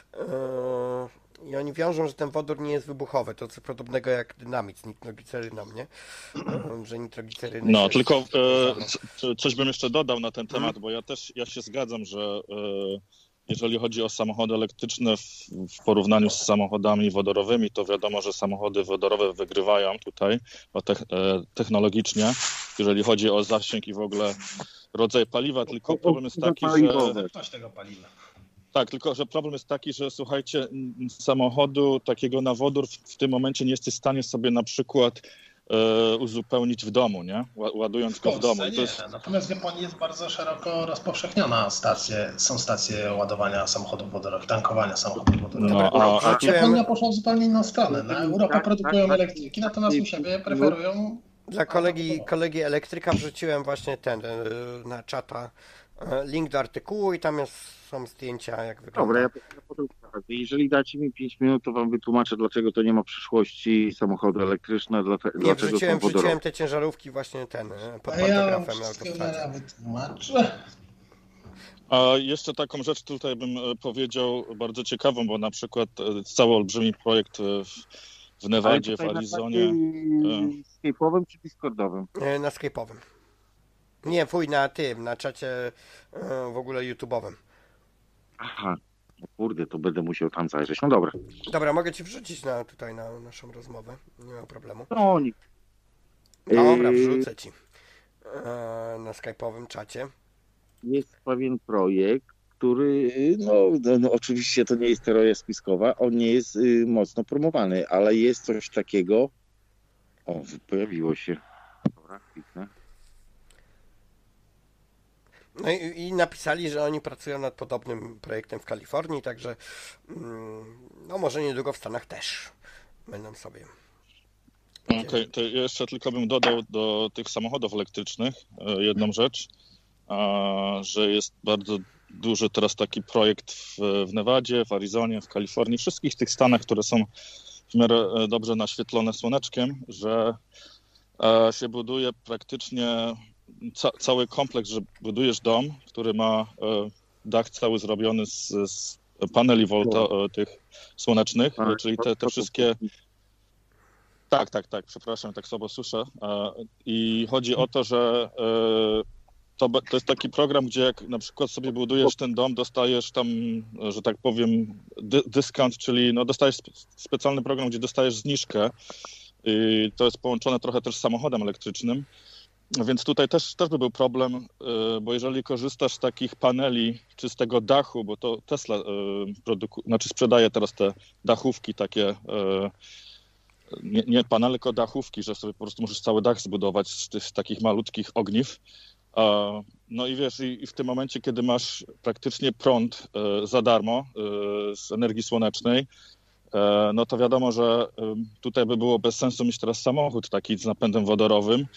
Speaker 1: I oni wiążą, że ten wodór nie jest wybuchowy. To coś podobnego jak dynamit z nitrogliceryną, nie? Że nitrogliceryny...
Speaker 5: No, tylko coś bym jeszcze dodał na ten temat, bo ja się zgadzam, że jeżeli chodzi o samochody elektryczne w porównaniu z samochodami wodorowymi, to wiadomo, że samochody wodorowe wygrywają tutaj technologicznie, jeżeli chodzi o zasięg i w ogóle rodzaj paliwa, tylko problem jest taki, że...
Speaker 4: tego paliwa.
Speaker 5: Tak, tylko że problem jest taki, że słuchajcie, samochodu takiego na wodór w tym momencie nie jesteś w stanie sobie na przykład uzupełnić w domu, nie? Ładując go w domu.
Speaker 4: Nie. Natomiast w Japonii jest bardzo szeroko rozpowszechniona są stacje ładowania samochodów wodorowych, tankowania samochodów wodorowych. Japonia poszła w zupełnie inną stronę. Na Europę produkują elektryki, natomiast u siebie preferują...
Speaker 1: Dla kolegi elektryka wrzuciłem właśnie na czata link do artykułu i tam są zdjęcia, jak wygląda.
Speaker 2: Dobra, ja potem sprawdzę. Jeżeli dacie mi 5 minut, to wam wytłumaczę, dlaczego to nie ma przyszłości samochody elektryczne, dlaczego są wodorowe.
Speaker 1: Wrzuciłem te ciężarówki właśnie pod pantografem na autostradzie.
Speaker 4: Ja wytłumaczę.
Speaker 5: A jeszcze taką rzecz tutaj bym powiedział bardzo ciekawą, bo na przykład cały olbrzymi projekt w Nevadzie, w Arizonie.
Speaker 2: Skype'owym czy Discordowym?
Speaker 1: Na Skype'owym. Nie, na czacie w ogóle YouTube'owym.
Speaker 2: Aha, no kurde, to będę musiał tam zajrzeć. No dobra.
Speaker 1: Dobra, mogę ci wrzucić tutaj na naszą rozmowę. Nie ma problemu.
Speaker 2: No,
Speaker 1: Dobra, wrzucę ci na Skype'owym czacie.
Speaker 2: Jest pewien projekt, który, no oczywiście to nie jest teoria spiskowa, on nie jest mocno promowany, ale jest coś takiego. O, pojawiło się. Dobra, kliknę.
Speaker 1: No i napisali, że oni pracują nad podobnym projektem w Kalifornii, także no może niedługo w Stanach też będą sobie.
Speaker 5: Okej, to jeszcze tylko bym dodał do tych samochodów elektrycznych jedną rzecz, że jest bardzo duży teraz taki projekt w Nevadzie, w Arizonie, w Kalifornii, wszystkich tych stanach, które są w miarę dobrze naświetlone słoneczkiem, że się buduje praktycznie cały kompleks, że budujesz dom, który ma dach cały zrobiony z paneli tych słonecznych, czyli te wszystkie... Tak, przepraszam, tak słabo słyszę. I chodzi o to, że to jest taki program, gdzie jak na przykład sobie budujesz ten dom, dostajesz tam, że tak powiem, dyskont, czyli no dostajesz specjalny program, gdzie dostajesz zniżkę. I to jest połączone trochę też z samochodem elektrycznym. Więc tutaj też by był problem, bo jeżeli korzystasz z takich paneli czy z tego dachu, bo to Tesla sprzedaje teraz te dachówki takie, nie panele, tylko dachówki, że sobie po prostu możesz cały dach zbudować z takich malutkich ogniw. No i wiesz, i w tym momencie, kiedy masz praktycznie prąd za darmo z energii słonecznej, no to wiadomo, że tutaj by było bez sensu mieć teraz samochód taki z napędem wodorowym.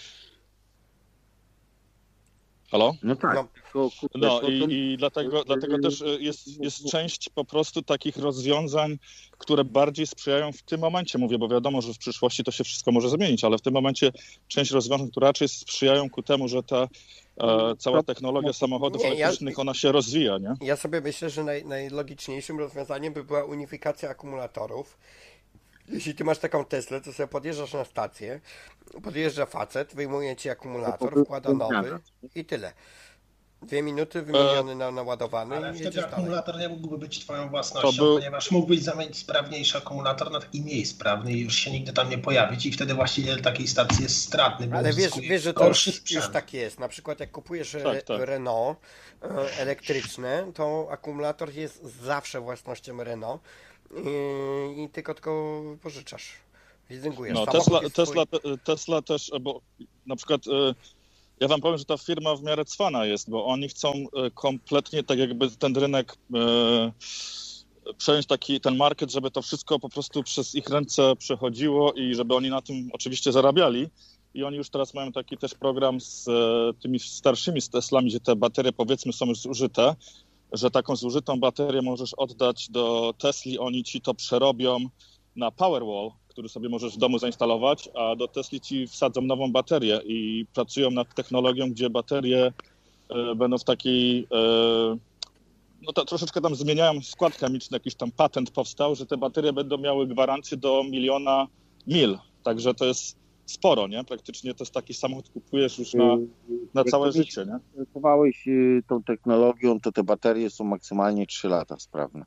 Speaker 5: Halo?
Speaker 2: No tak.
Speaker 5: No i dlatego też jest część po prostu takich rozwiązań, które bardziej sprzyjają w tym momencie, mówię, bo wiadomo, że w przyszłości to się wszystko może zmienić, ale w tym momencie część rozwiązań, które raczej sprzyjają ku temu, że ta cała technologia samochodów elektrycznych, ona się rozwija, nie?
Speaker 1: Ja sobie myślę, że najlogiczniejszym rozwiązaniem by była unifikacja akumulatorów. Jeśli ty masz taką Teslę, to sobie podjeżdżasz na stację, podjeżdża facet, wyjmuje ci akumulator, wkłada nowy i tyle. 2 minuty wymieniony na naładowany
Speaker 4: Ale
Speaker 1: i
Speaker 4: wtedy
Speaker 1: jedziesz dalej.
Speaker 4: akumulator nie mógłby być twoją własnością, ponieważ mógłbyś zamienić sprawniejszy akumulator na taki mniej sprawny i już się nigdy tam nie pojawić i wtedy właściciel takiej stacji jest stratny, bo
Speaker 1: Ale
Speaker 4: uzyskuje
Speaker 1: wiesz, że to
Speaker 4: gorszy
Speaker 1: już
Speaker 4: sprzęt.
Speaker 1: tak jest. Na przykład jak kupujesz
Speaker 5: Tak.
Speaker 1: Renault elektryczne, to akumulator jest zawsze własnością Renault i tylko pożyczasz. Leasingujesz.
Speaker 5: No,
Speaker 1: Samochód jest twój.
Speaker 5: Tesla też, bo na przykład ja wam powiem, że ta firma w miarę cwana jest, bo oni chcą kompletnie tak jakby ten rynek przejąć ten market, żeby to wszystko po prostu przez ich ręce przechodziło i żeby oni na tym oczywiście zarabiali. I oni już teraz mają taki też program z tymi starszymi z Teslami, gdzie te baterie powiedzmy są już zużyte, że taką zużytą baterię możesz oddać do Tesli, oni ci to przerobią na Powerwall, który sobie możesz w domu zainstalować, a do Tesli ci wsadzą nową baterię i pracują nad technologią, gdzie baterie będą w takiej, no to troszeczkę tam zmieniają skład chemiczny, jakiś tam patent powstał, że te baterie będą miały gwarancję do 1 000 000 mil, także to jest sporo, nie? Praktycznie to jest taki samochód kupujesz już na całe życie, nie?
Speaker 2: Interesowałeś tą technologią, to te baterie są maksymalnie 3 lata sprawne.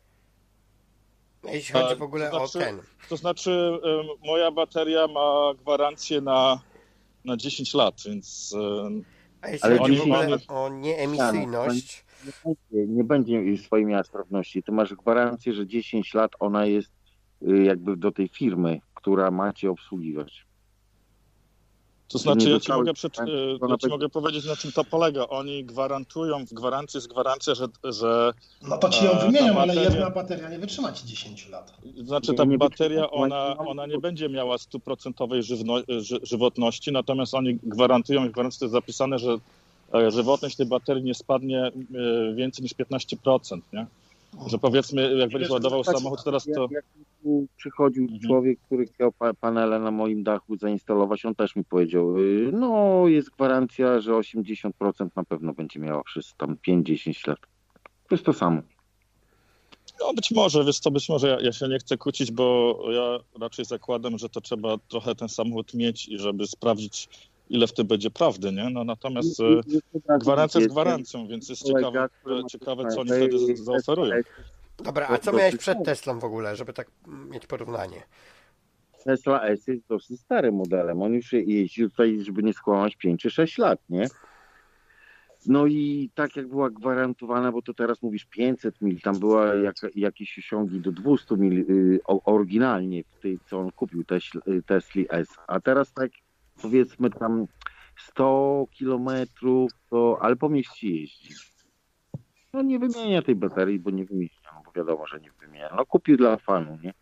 Speaker 1: Jeśli chodzi w ogóle o ten.
Speaker 5: To znaczy moja bateria ma gwarancję na 10 lat, więc...
Speaker 1: A jeśli chodzi w ogóle
Speaker 5: oni-
Speaker 1: o nieemisyjność,
Speaker 2: Nie będzie swojej miała sprawności. Ty masz gwarancję, że 10 lat ona jest jakby do tej firmy, która ma cię obsługiwać.
Speaker 5: To znaczy, ja ci
Speaker 2: dostałeś
Speaker 5: mogę,
Speaker 2: sprzętu,
Speaker 5: ja ci mogę powiedzieć, na czym to polega. Oni gwarantują, w gwarancji jest gwarancja, że
Speaker 4: No to ci ją wymienią,
Speaker 5: ta
Speaker 4: ale
Speaker 5: bateria-
Speaker 4: jedna bateria nie wytrzyma ci 10 lat.
Speaker 5: znaczy ta
Speaker 2: Nie
Speaker 5: bateria,
Speaker 2: wytrzyma-
Speaker 5: ona nie będzie miała 100% żywotności, natomiast oni gwarantują, w gwarancji jest zapisane, że żywotność tej baterii nie spadnie więcej niż 15%, nie? Że powiedzmy, jak będziesz ładował samochód teraz, to...
Speaker 2: Jak tu przychodził człowiek, który chciał panele na moim dachu zainstalować, on też mi powiedział, no jest gwarancja, że 80% na pewno będzie miała przez tam 5-10 lat. To jest to samo.
Speaker 5: No być może, wiesz co, być może ja się nie chcę kłócić, bo ja raczej zakładam, że to trzeba trochę ten samochód mieć i żeby sprawdzić, ile w tym będzie prawdy, nie? No natomiast gwarancja jest gwarancją, więc jest ciekawe, co oni wtedy zaoferują.
Speaker 1: dobra, a co miałeś przed Teslą w ogóle, żeby tak mieć porównanie?
Speaker 2: Tesla S jest dosyć starym modelem. On już jeździł tutaj, żeby nie skłamać, 5 czy 6 lat, nie? No i tak jak była gwarantowana, bo to teraz mówisz 500 mil, tam była jakieś osiągi do 200 mil oryginalnie w tej, co on kupił, Tesli S. A teraz tak powiedzmy tam 100 kilometrów, ale po mieście jeździ. No nie wymienia tej baterii, bo nie wymienia, bo wiadomo, że nie wymienia. No kupił dla fanu, nie?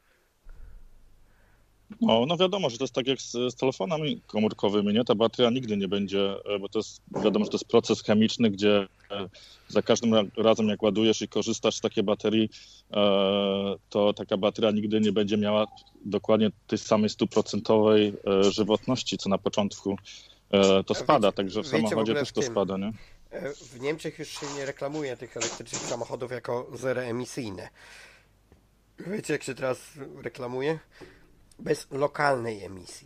Speaker 5: No wiadomo, że to jest tak jak z telefonami komórkowymi, nie? Ta bateria nigdy nie będzie, bo to jest, wiadomo, że to jest proces chemiczny, gdzie za każdym razem jak ładujesz i korzystasz z takiej baterii, to taka bateria nigdy nie będzie miała dokładnie tej samej 100% żywotności, co na początku to spada, także w samochodzie też to spada, nie?
Speaker 1: W Niemczech już się nie reklamuje tych elektrycznych samochodów jako zeroemisyjne. Wiecie, jak się teraz reklamuje? Bez lokalnej emisji.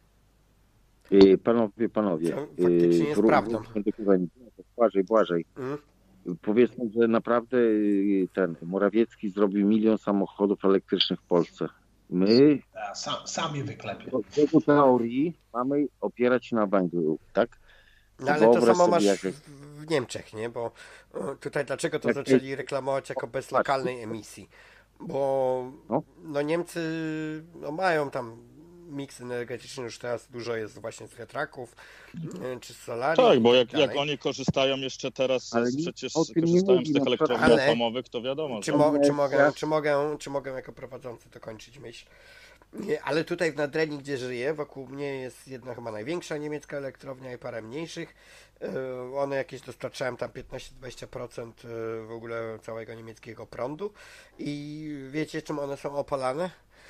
Speaker 2: Panowie.
Speaker 1: Co faktycznie jest prawdą.
Speaker 2: Błażej. Powiedzmy, że naprawdę ten Morawiecki zrobił 1 000 000 samochodów elektrycznych w Polsce. My
Speaker 4: Sam je wyklepię.
Speaker 2: w jego teorii mamy opierać się na węglu, tak?
Speaker 1: No ale to samo masz w Niemczech, nie? Bo tutaj dlaczego to zaczęli reklamować jako bez lokalnej emisji? Bo no Niemcy mają tam miks energetyczny, już teraz dużo jest właśnie z wiatraków czy z solarii.
Speaker 5: Tak, bo jak oni korzystają jeszcze teraz, przecież korzystają z tych elektrowni atomowych, to wiadomo.
Speaker 1: Czy mogę jako prowadzący to kończyć myśl? Ale tutaj w Nadrenii, gdzie żyję, wokół mnie jest jedna chyba największa niemiecka elektrownia i parę mniejszych. One jakieś dostarczają tam 15-20% w ogóle całego niemieckiego prądu. I wiecie, czym one są opalane?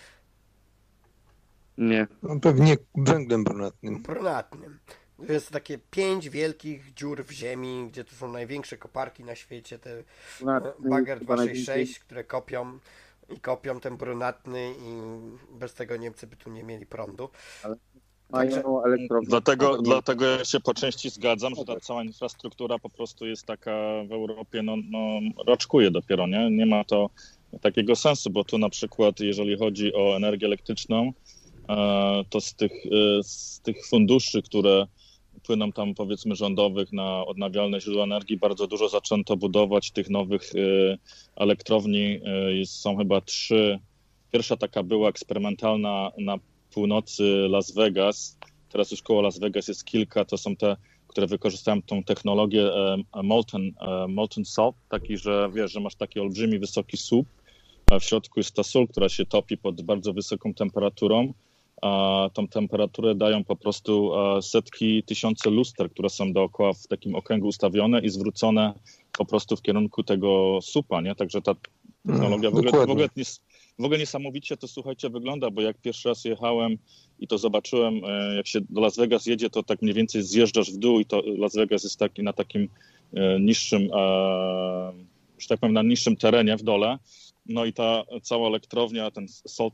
Speaker 2: Nie.
Speaker 3: No, pewnie węglem brunatnym.
Speaker 1: Brunatnym. To jest takie 5 wielkich dziur w ziemi, gdzie to są największe koparki na świecie, te Bagger 266, które kopią ten brunatny i bez tego Niemcy by tu nie mieli prądu.
Speaker 2: mają elektrownie.
Speaker 5: Dlatego ja się po części zgadzam, że ta cała infrastruktura po prostu jest taka w Europie, raczkuje dopiero, nie? Nie ma to takiego sensu, bo tu na przykład, jeżeli chodzi o energię elektryczną, to z tych funduszy, które płyną tam, powiedzmy, rządowych na odnawialne źródła energii, bardzo dużo zaczęto budować tych nowych elektrowni. Są chyba 3. Pierwsza taka była eksperymentalna na północy Las Vegas. Teraz już koło Las Vegas jest kilka. To są te, które wykorzystają tą technologię molten salt, taki, że wiesz, że masz taki olbrzymi, wysoki słup, a w środku jest ta sól, która się topi pod bardzo wysoką temperaturą. A tą temperaturę dają po prostu setki, tysiące luster, które są dookoła w takim okręgu ustawione i zwrócone po prostu w kierunku tego supa, nie? Także ta technologia w ogóle niesamowicie to, słuchajcie, wygląda, bo jak pierwszy raz jechałem i to zobaczyłem, jak się do Las Vegas jedzie, to tak mniej więcej zjeżdżasz w dół i to Las Vegas jest na takim niższym, że tak powiem, na niższym terenie w dole. No i ta cała elektrownia, ten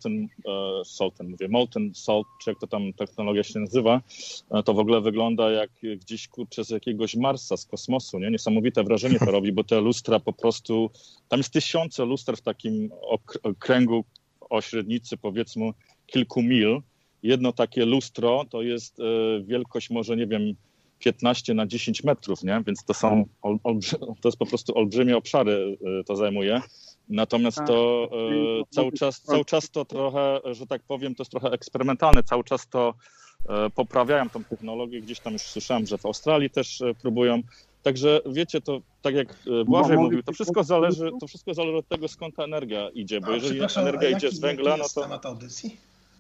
Speaker 5: molten salt, czy jak to tam technologia się nazywa, to w ogóle wygląda jak gdzieś, kurczę, z jakiegoś Marsa, z kosmosu, nie? Niesamowite wrażenie to robi, bo te lustra po prostu, tam jest tysiące luster w takim okręgu o średnicy, powiedzmy, kilku mil. Jedno takie lustro to jest wielkość może, nie wiem, 15 na 10 metrów, nie? Więc to jest po prostu olbrzymie obszary to zajmuje. Natomiast to cały czas to trochę, że tak powiem, to jest trochę eksperymentalne. Cały czas to poprawiają tą technologię. Gdzieś tam już słyszałem, że w Australii też próbują. Także wiecie, to tak jak Błażej mówił, to wszystko zależy od tego, skąd ta energia idzie. Bo jeżeli energia idzie z węgla, no to...
Speaker 4: temat audycji?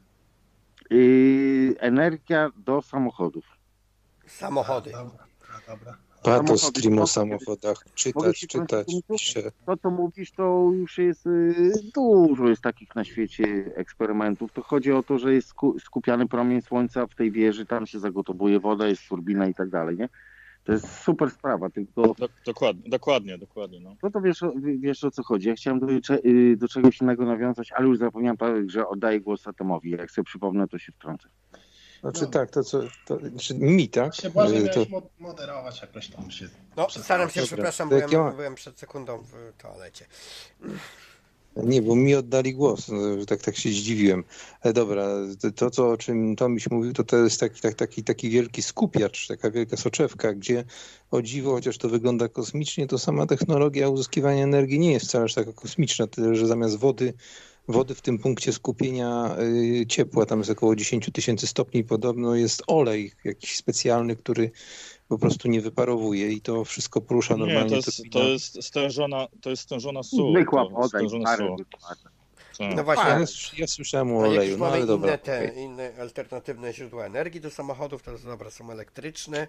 Speaker 2: Energia do samochodów.
Speaker 1: Samochody.
Speaker 4: Dobra.
Speaker 3: Pato stream o samochodach. Czytać. Pisze.
Speaker 2: To, co mówisz, to już jest dużo jest takich na świecie eksperymentów. To chodzi o to, że jest skupiany promień słońca w tej wieży, tam się zagotowuje woda, jest turbina i tak dalej, nie? To jest super sprawa, tylko...
Speaker 5: Dokładnie. No.
Speaker 2: No to wiesz o co chodzi. Ja chciałem do czegoś innego nawiązać, ale już zapomniałem, że oddaję głos Atomowi. Jak sobie przypomnę, to się wtrącę.
Speaker 3: Znaczy tak, mi, tak?
Speaker 4: Się Błażej miałeś moderować jakoś tam się...
Speaker 1: No, staram się, przepraszam, byłem przed sekundą w toalecie.
Speaker 3: Nie, bo mi oddali głos, tak się zdziwiłem. Dobra, o czym Tomiś mówił, to jest taki wielki skupiacz, taka wielka soczewka, gdzie o dziwo, chociaż to wygląda kosmicznie, to sama technologia uzyskiwania energii nie jest wcale aż taka kosmiczna, tyle że zamiast wody w tym punkcie skupienia ciepła, tam jest około 10 000 stopni, podobno jest olej jakiś specjalny, który po prostu nie wyparowuje i to wszystko porusza normalnie.
Speaker 5: Nie, to jest stężona sól.
Speaker 2: Zwykła woda i
Speaker 1: No właśnie.
Speaker 3: Ja słyszałem o oleju, no ale dobra.
Speaker 1: Inne alternatywne źródła energii do samochodów, to dobra, są elektryczne.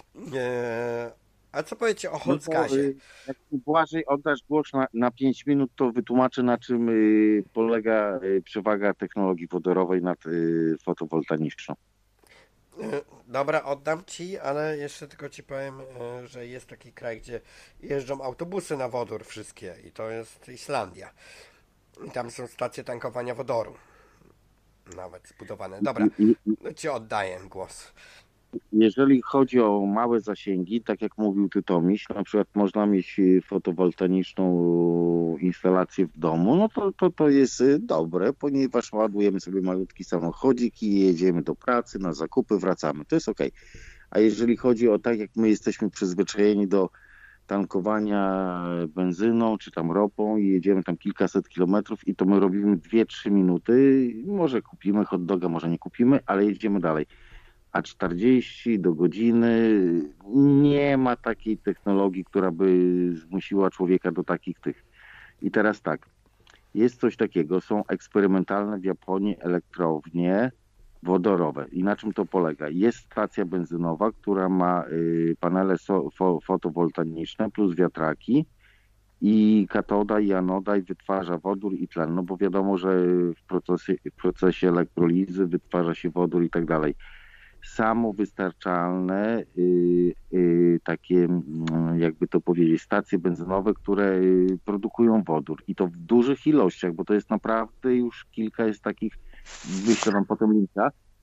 Speaker 1: A co powiecie o Holzgazie?
Speaker 2: Jak Błażej oddasz głos na 5 minut, to wytłumaczę, na czym polega przewaga technologii wodorowej nad fotowoltaiczną.
Speaker 1: Dobra, oddam ci, ale jeszcze tylko ci powiem, że jest taki kraj, gdzie jeżdżą autobusy na wodór wszystkie i to jest Islandia. I tam są stacje tankowania wodoru. Nawet zbudowane. Dobra, ci oddaję głos.
Speaker 2: Jeżeli chodzi o małe zasięgi, tak jak mówił Tytomiś, na przykład można mieć fotowoltaiczną instalację w domu, no to jest dobre, ponieważ ładujemy sobie malutki samochodzik i jedziemy do pracy, na zakupy, wracamy. To jest okej. A jeżeli chodzi o tak, jak my jesteśmy przyzwyczajeni do tankowania benzyną czy tam ropą i jedziemy tam kilkaset kilometrów i to my robimy 2-3 minuty, może kupimy hot doga, może nie kupimy, ale jedziemy dalej. A 40 do godziny nie ma takiej technologii, która by zmusiła człowieka do takich tych. I teraz tak, jest coś takiego, są eksperymentalne w Japonii elektrownie wodorowe. I na czym to polega? Jest stacja benzynowa, która ma panele fotowoltaiczne plus wiatraki i katoda i anoda i wytwarza wodór i tlen. No bo wiadomo, że w procesie elektrolizy wytwarza się wodór i tak dalej. Samowystarczalne takie, jakby to powiedzieć, stacje benzynowe, które produkują wodór i to w dużych ilościach, bo to jest naprawdę już kilka jest takich, wyślę wam potem linka,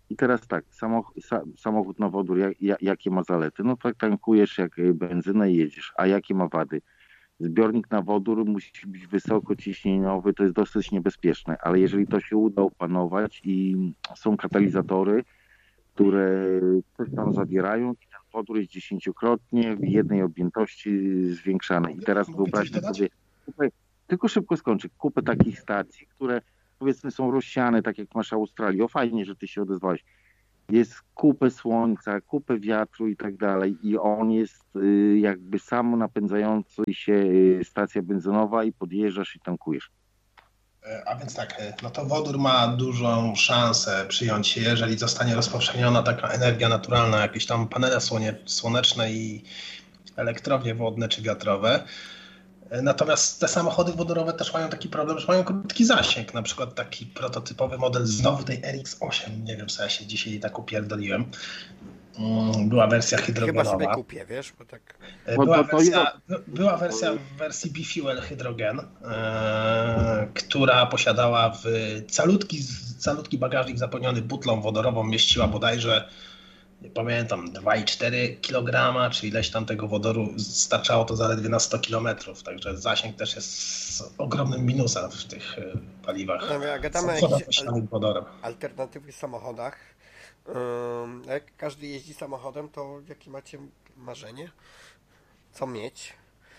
Speaker 2: I teraz tak, samochód na wodór, jakie ma zalety? No tak tankujesz jak benzynę i jedziesz. A jakie ma wady? Zbiornik na wodór musi być wysokociśnieniowy, to jest dosyć niebezpieczne, ale jeżeli to się uda opanować i są katalizatory, które coś tam zawierają i ten wodór jest 10-krotnie w jednej objętości zwiększany. I teraz wyobraźmy sobie, tylko szybko skończę, kupę takich stacji, które powiedzmy są rozsiane, tak jak masz Australii. O, fajnie, że ty się odezwałeś. Jest kupę słońca, kupę wiatru i tak dalej i on jest jakby samo napędzający się stacja benzynowa i podjeżdżasz i tankujesz.
Speaker 4: A więc tak, no to wodór ma dużą szansę przyjąć się, jeżeli zostanie rozpowszechniona taka energia naturalna, jakieś tam panele słoneczne i elektrownie wodne czy wiatrowe. Natomiast te samochody wodorowe też mają taki problem, że mają krótki zasięg. Na przykład taki prototypowy model znowu tej RX-8. Nie wiem, co ja się dzisiaj tak upierdoliłem. Była wersja hydrogenowa.
Speaker 1: Chyba sobie kupię, wiesz, bo tak...
Speaker 4: Była wersja w wersji B-Fuel Hydrogen, która posiadała w calutki bagażnik zapełniony butlą wodorową, mieściła bodajże, nie pamiętam, 2,4 kg, czy ileś tam tego wodoru, starczało to zaledwie na 100 km, także zasięg też jest ogromnym minusem w tych paliwach.
Speaker 1: No, jak gadamy o jakichś alternatywnych samochodach, jak każdy jeździ samochodem, to jakie macie marzenie? Co mieć?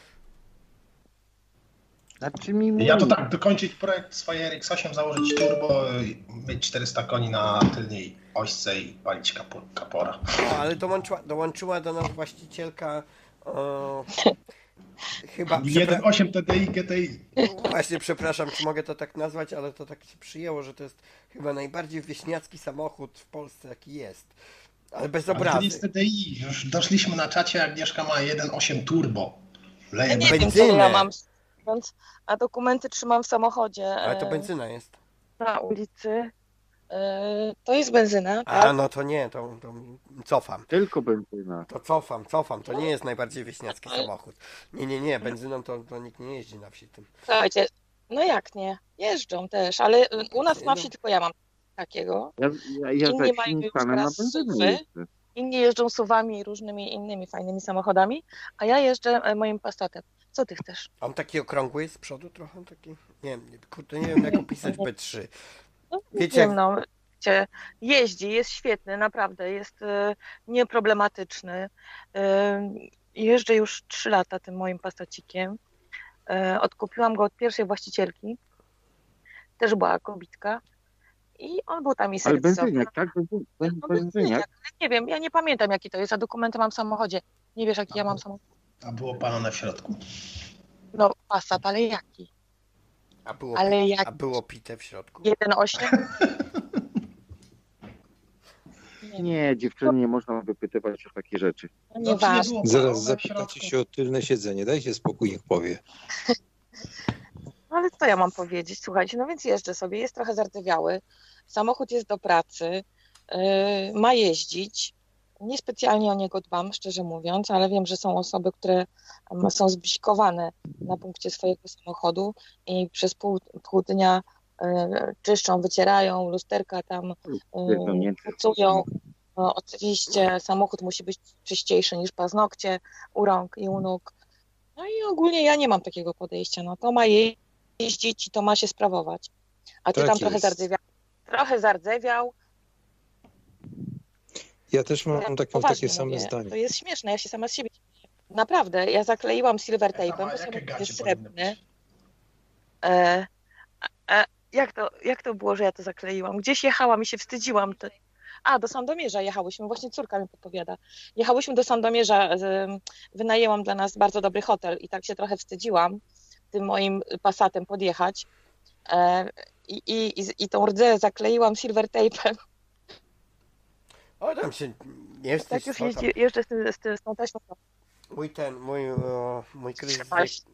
Speaker 4: Ja to tak, dokończyć projekt swojej RX-8, założyć turbo, mieć 400 koni na tylnej ośce i palić kapora.
Speaker 1: No, ale dołączyła do nas właścicielka chyba...
Speaker 4: 1.8 TDI GTI.
Speaker 1: Właśnie, przepraszam, czy mogę to tak nazwać, ale to tak się przyjęło, że to jest chyba najbardziej wieśniacki samochód w Polsce, jaki jest. Ale bez obrazy.
Speaker 4: To jest TDI. Już doszliśmy na czacie, Agnieszka ma 1.8 turbo.
Speaker 6: Ja nie wiem, co ja mam, a dokumenty trzymam w samochodzie.
Speaker 1: Ale to benzyna jest.
Speaker 6: Na ulicy. To jest benzyna.
Speaker 1: A, tak? No to nie, to cofam.
Speaker 2: Tylko benzyna.
Speaker 1: To cofam. To nie jest najbardziej wieśniacki samochód. Nie, benzyną to nikt nie jeździ na wsi tym.
Speaker 6: Słuchajcie, no jak nie? Jeżdżą też, ale u nas na wsi tylko ja mam takiego. Inni mają już teraz SUV-y. Inni jeżdżą SUV-ami i różnymi innymi fajnymi samochodami, a ja jeżdżę moim Passatem. Co ty chcesz?
Speaker 1: On taki okrągły jest z przodu trochę? Taki? Nie wiem jak opisać B3.
Speaker 6: No, wiecie, wiem, no, jeździ, jest świetny, naprawdę, jest nieproblematyczny. Jeżdżę już 3 lata tym moim Passacikiem. Odkupiłam go od pierwszej właścicielki. Też była kobitka. I on był tam i serwisowany.
Speaker 2: Ale benzyniak, tak? Benzyniak.
Speaker 6: Nie wiem, ja nie pamiętam jaki to jest, a dokumenty mam w samochodzie. Nie wiesz jaki ja mam samochód?
Speaker 4: A było palone w środku?
Speaker 6: No Passat, ale jaki?
Speaker 1: A było pite w środku?
Speaker 6: 1.8?
Speaker 2: Nie, dziewczyny, nie można wypytywać o takie rzeczy.
Speaker 6: No nieważne.
Speaker 3: Zaraz zapytacie się o tylne siedzenie. Dajcie spokój, niech powie.
Speaker 6: Ale co ja mam powiedzieć? Słuchajcie, no więc jeżdżę sobie, jest trochę zardzewiały. Samochód jest do pracy, ma jeździć. Niespecjalnie o niego dbam, szczerze mówiąc, ale wiem, że są osoby, które są zbzikowane na punkcie swojego samochodu i przez pół dnia czyszczą, wycierają, lusterka tam pucują. No, oczywiście samochód musi być czyściejszy niż paznokcie u rąk i u nóg. No i ogólnie ja nie mam takiego podejścia. No to ma jeździć i to ma się sprawować. A ty tak tam trochę zardzewiał.
Speaker 3: Ja też mam takie same zdanie.
Speaker 6: To jest śmieszne, ja się sama z siebie śmieję. Naprawdę, ja zakleiłam silver tape'em, bo samochód jest srebrny. Jak to było, że ja to zakleiłam? Gdzieś jechałam i się wstydziłam. Do Sandomierza jechałyśmy, właśnie córka mi podpowiada. Jechałyśmy do Sandomierza, wynajęłam dla nas bardzo dobry hotel i tak się trochę wstydziłam tym moim Passatem podjechać. I tą rdzę zakleiłam silver tape'em.
Speaker 1: O, tam się nie jesteś.
Speaker 6: Tak już jeżdżę z tą taśmą.
Speaker 1: Mój kryzys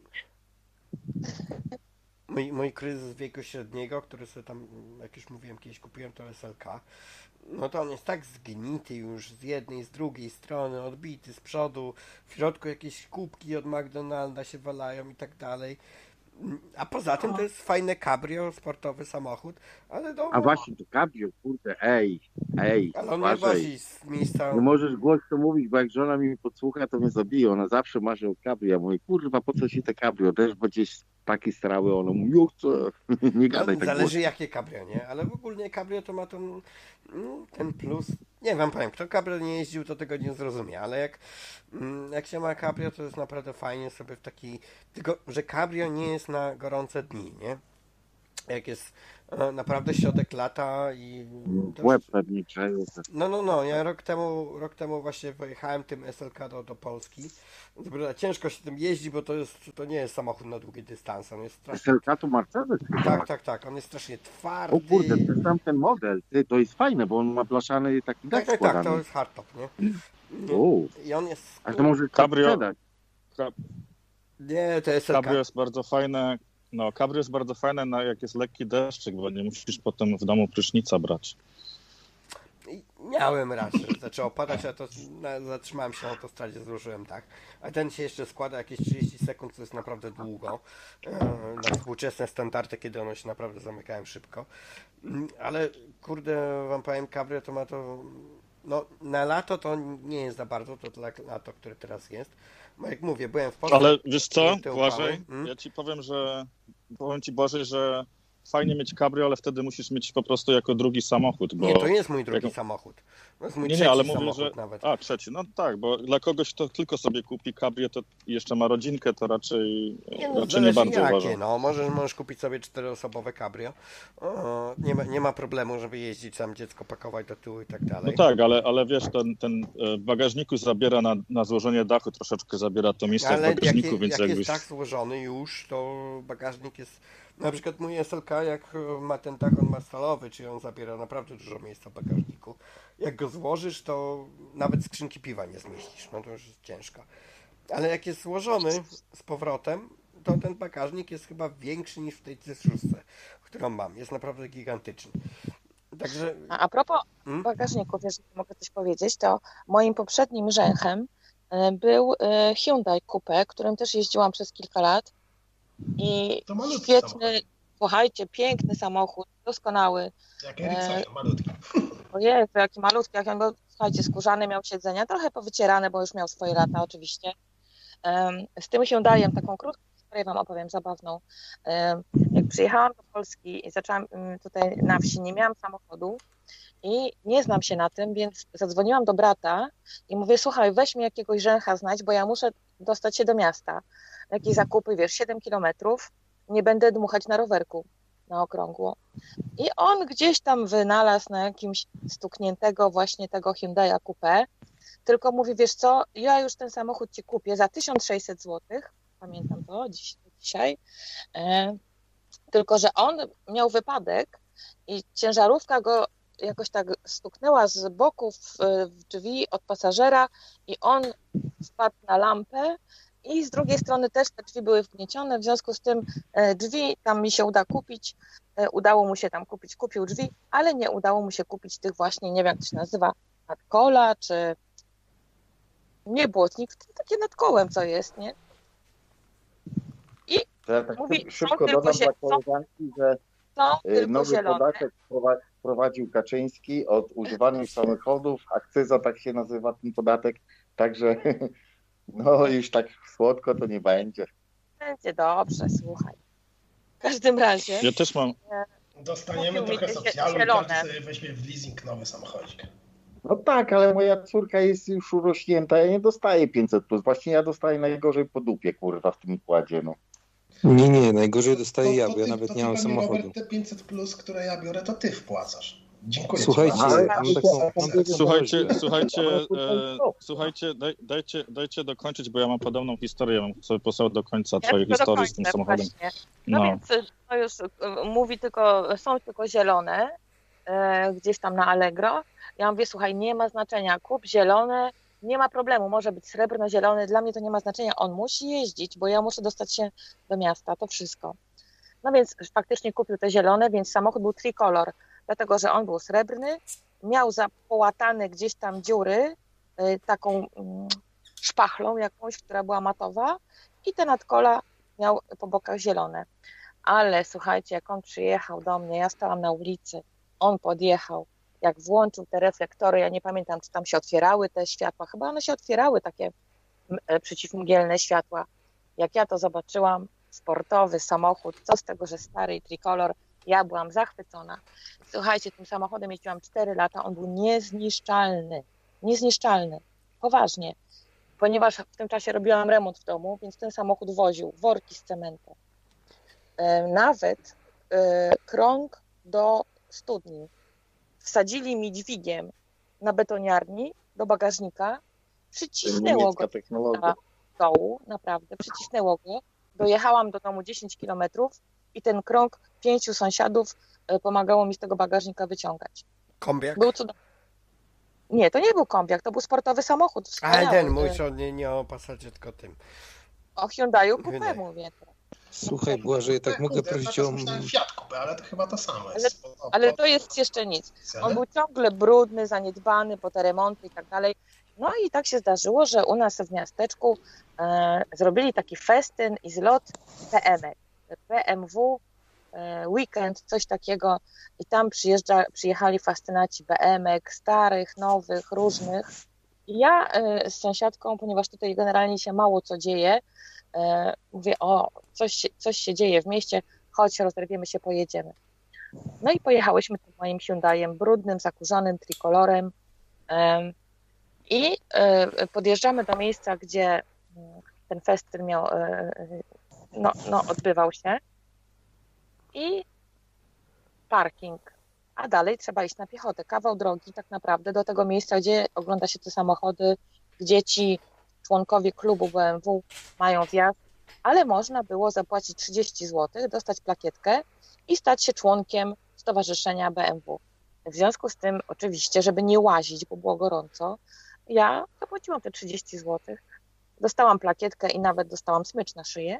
Speaker 1: mój kryzys wieku średniego, który sobie tam, jak już mówiłem, kiedyś kupiłem to SLK, no to on jest tak zgnity już z jednej, z drugiej strony, odbity z przodu, w środku jakieś kubki od McDonalda się walają i tak dalej. A poza tym to jest fajne cabrio, sportowy samochód, ale no,
Speaker 2: A właśnie, to cabrio, kurde, ej,
Speaker 1: ale on nie
Speaker 2: uważaj.
Speaker 1: wozi z miejsca...
Speaker 2: Nie możesz głośno mówić, bo jak żona mi podsłucha, to mnie zabije. Ona zawsze marzy o cabrio. Ja mówię, kurwa, po co ci te cabrio? Też będziesz taki strały. Ona mówi, ja chcę. Nie gadaj tak
Speaker 1: Zależy
Speaker 2: głośno.
Speaker 1: jakie cabrio, nie? Ale ogólnie cabrio to ma ten plus. Nie wam powiem, kto cabrio nie jeździł, to tego nie zrozumie, ale jak się ma cabrio, to jest naprawdę fajnie sobie w taki... Tylko, że cabrio nie jest na gorące dni, nie? Jak jest naprawdę środek lata i... to
Speaker 2: Łeb pewnie grzeje.
Speaker 1: No, ja rok temu właśnie pojechałem tym SLK do Polski. Dobra, ciężko się tym jeździ, bo to nie jest samochód na długi dystans. On jest strasznie...
Speaker 2: SLK to Mercedes chyba.
Speaker 1: Tak, on jest strasznie twardy.
Speaker 2: O kurde, to jest tam ten model. Ty, to jest fajne, bo on ma blaszany taki dach
Speaker 1: Tak,
Speaker 2: składany.
Speaker 1: to jest hardtop, nie?
Speaker 2: O,
Speaker 1: I on jest...
Speaker 2: a to może
Speaker 5: Cabrio.
Speaker 2: sprzedać.
Speaker 1: Nie, to jest SLK.
Speaker 5: Cabrio jest bardzo fajne. No, cabrio jest bardzo fajne, jak jest lekki deszczyk, bo nie musisz potem w domu prysznica brać.
Speaker 1: Miałem raz, że zaczęło padać, a to zatrzymałem się na autostradzie, złożyłem tak. A ten się jeszcze składa jakieś 30 sekund, to jest naprawdę długo. Na współczesne standardy, kiedy one się naprawdę zamykają szybko. Ale kurde, wam powiem, cabrio to ma to... No, na lato to nie jest za bardzo, to dla lato, które teraz jest. Bo jak mówię, byłem w Polsce...
Speaker 5: Ale wiesz co,
Speaker 1: te
Speaker 5: Błażej,
Speaker 1: upały.
Speaker 5: ja ci powiem, ci Błażej, że fajnie mieć cabrio, ale wtedy musisz mieć po prostu jako drugi samochód. Bo...
Speaker 1: Nie, to nie jest mój drugi samochód. To jest mój trzeci
Speaker 5: ale mówię,
Speaker 1: samochód
Speaker 5: że...
Speaker 1: nawet.
Speaker 5: A, trzeci, no tak, bo dla kogoś, kto tylko sobie kupi cabrio, to jeszcze ma rodzinkę, to raczej nie
Speaker 1: Zależy
Speaker 5: bardzo
Speaker 1: jakie,
Speaker 5: uważam.
Speaker 1: no. Możesz kupić sobie 4-osobowe cabrio. Nie ma problemu, żeby jeździć tam, dziecko pakować do tyłu i tak dalej.
Speaker 5: No tak, ale wiesz, ten w bagażniku zabiera na złożenie dachu, troszeczkę zabiera to miejsce w bagażniku, więc
Speaker 1: jak
Speaker 5: jakbyś...
Speaker 1: jest dach złożony już, to bagażnik jest... Na przykład mój SLK, jak ma ten dach, on ma stalowy, czyli on zabiera naprawdę dużo miejsca w bagażniku. Jak go złożysz, to nawet skrzynki piwa nie zmieścisz, no to już jest ciężko. Ale jak jest złożony z powrotem, to ten bagażnik jest chyba większy niż w tej C6, którą mam. Jest naprawdę gigantyczny. Także...
Speaker 6: A propos bagażników, jeżeli mogę coś powiedzieć, to moim poprzednim rzęchem był Hyundai Coupe, którym też jeździłam przez kilka lat. I
Speaker 4: To malutki
Speaker 6: świetny,
Speaker 4: samochód.
Speaker 6: słuchajcie, piękny samochód, doskonały.
Speaker 4: Jak Ericsson, malutki.
Speaker 6: Ojej, to jaki malutki, jak on był, słuchajcie, skórzany, miał siedzenia, trochę powycierane, bo już miał swoje lata oczywiście. Z tym Hyundaiem, taką krótką historię wam opowiem, zabawną. Jak przyjechałam do Polski i zaczęłam tutaj na wsi, nie miałam samochodu i nie znam się na tym, więc zadzwoniłam do brata i mówię, słuchaj, weź mi jakiegoś rzęcha znajdź, bo ja muszę dostać się do miasta. Jakieś zakupy, wiesz, 7 kilometrów, nie będę dmuchać na rowerku na okrągło. I on gdzieś tam wynalazł na jakimś stukniętego właśnie tego Hyundai'a Coupe, tylko mówi, wiesz co, ja już ten samochód ci kupię za 1600 zł, pamiętam to dzisiaj, tylko że on miał wypadek i ciężarówka go jakoś tak stuknęła z boku w drzwi od pasażera i on wpadł na lampę i z drugiej strony też te drzwi były wgniecione, w związku z tym drzwi tam mi się udało mu się tam kupić, kupił drzwi, ale nie udało mu się kupić tych właśnie, nie wiem jak to się nazywa, nadkola, czy nie błotnik, takie nad kołem co jest, nie? I
Speaker 2: To ja tak
Speaker 6: mówi,
Speaker 2: szybko dodam dla koleżanki, że
Speaker 6: są tylko
Speaker 2: nowy
Speaker 6: zielone.
Speaker 2: podatek wprowadził Kaczyński od używanych samochodów. Akcyza, tak się nazywa ten podatek. Także no już tak słodko to nie będzie.
Speaker 6: Będzie dobrze, słuchaj. W każdym razie...
Speaker 5: Ja też mam...
Speaker 4: Dostaniemy
Speaker 6: Kupił mi
Speaker 4: trochę
Speaker 6: te
Speaker 4: socjalu i
Speaker 6: zielone.
Speaker 4: każdy sobie weźmie w leasing nowy samochodzik.
Speaker 2: No tak, ale moja córka jest już urośnięta, ja nie dostaję 500+. Właśnie ja dostaję najgorzej po dupie, kurwa, w tym układzie, no.
Speaker 3: Nie, najgorzej dostaję ja, bo ja nawet nie mam
Speaker 4: panie
Speaker 3: samochodu.
Speaker 4: Robert, te 500 plus, które ja biorę, to ty wpłacasz. Dziękuję
Speaker 3: Słuchajcie,
Speaker 4: ci bardzo.
Speaker 3: mam taką...
Speaker 5: Dajcie dokończyć, bo ja mam podobną historię, ja mam sobie posłał do końca twojej
Speaker 6: tylko
Speaker 5: historii z tym
Speaker 6: dokończę
Speaker 5: samochodem.
Speaker 6: właśnie. No więc to już mówi tylko, są tylko zielone, gdzieś tam na Allegro. Ja mówię, słuchaj, nie ma znaczenia, kup zielone, nie ma problemu, może być srebrno-zielony, dla mnie to nie ma znaczenia, on musi jeździć, bo ja muszę dostać się do miasta, to wszystko. No więc faktycznie kupił te zielone, więc samochód był tricolor, dlatego, że on był srebrny, miał połatane gdzieś tam dziury, taką szpachlą jakąś, która była matowa i te nadkola miał po bokach zielone. Ale słuchajcie, jak on przyjechał do mnie, ja stałam na ulicy, on podjechał, jak włączył te reflektory, ja nie pamiętam, czy tam się otwierały te światła, chyba one się otwierały, takie przeciwmgielne światła. Jak ja to zobaczyłam, sportowy samochód, co z tego, że stary i trikolor, ja byłam zachwycona. Słuchajcie, tym samochodem jeździłam 4 lata, on był niezniszczalny, poważnie, ponieważ w tym czasie robiłam remont w domu, więc ten samochód woził worki z cementem. Nawet krąg do studni. Wsadzili mi dźwigiem na betoniarni do bagażnika, przycisnęło go do dołu, naprawdę, przycisnęło go. Dojechałam do domu 10 kilometrów i ten krąg 5 sąsiadów pomagało mi z tego bagażnika wyciągać.
Speaker 1: Kombiak?
Speaker 6: Był cudowny. Nie, to nie był kombiak, to był sportowy samochód.
Speaker 1: Ale ten mój, nie o Passacie, tylko tym.
Speaker 6: O Hyundaiu Coupé mówię.
Speaker 3: Słuchaj, Błażej, tak mogę prosić o...
Speaker 4: Fiat Coupé, ale to chyba to samo
Speaker 6: jest. Ale to jest jeszcze nic. On był ciągle brudny, zaniedbany, po te remonty i tak dalej. No i tak się zdarzyło, że u nas w miasteczku zrobili taki festyn i zlot BMW, weekend, coś takiego. I tam przyjechali fascynaci BM-ek, starych, nowych, różnych. I ja z sąsiadką, ponieważ tutaj generalnie się mało co dzieje, mówię, coś się dzieje w mieście, chodź, rozerwiemy się, pojedziemy. No i pojechałyśmy tym moim Hyundaiem, brudnym, zakurzonym, trikolorem i podjeżdżamy do miejsca, gdzie ten festyn odbywał się i parking, a dalej trzeba iść na piechotę, kawał drogi tak naprawdę do tego miejsca, gdzie ogląda się te samochody, gdzie ci członkowie klubu BMW mają wjazd, ale można było zapłacić 30 zł, dostać plakietkę i stać się członkiem Stowarzyszenia BMW. W związku z tym oczywiście, żeby nie łazić, bo było gorąco, ja zapłaciłam te 30 zł, dostałam plakietkę i nawet dostałam smycz na szyję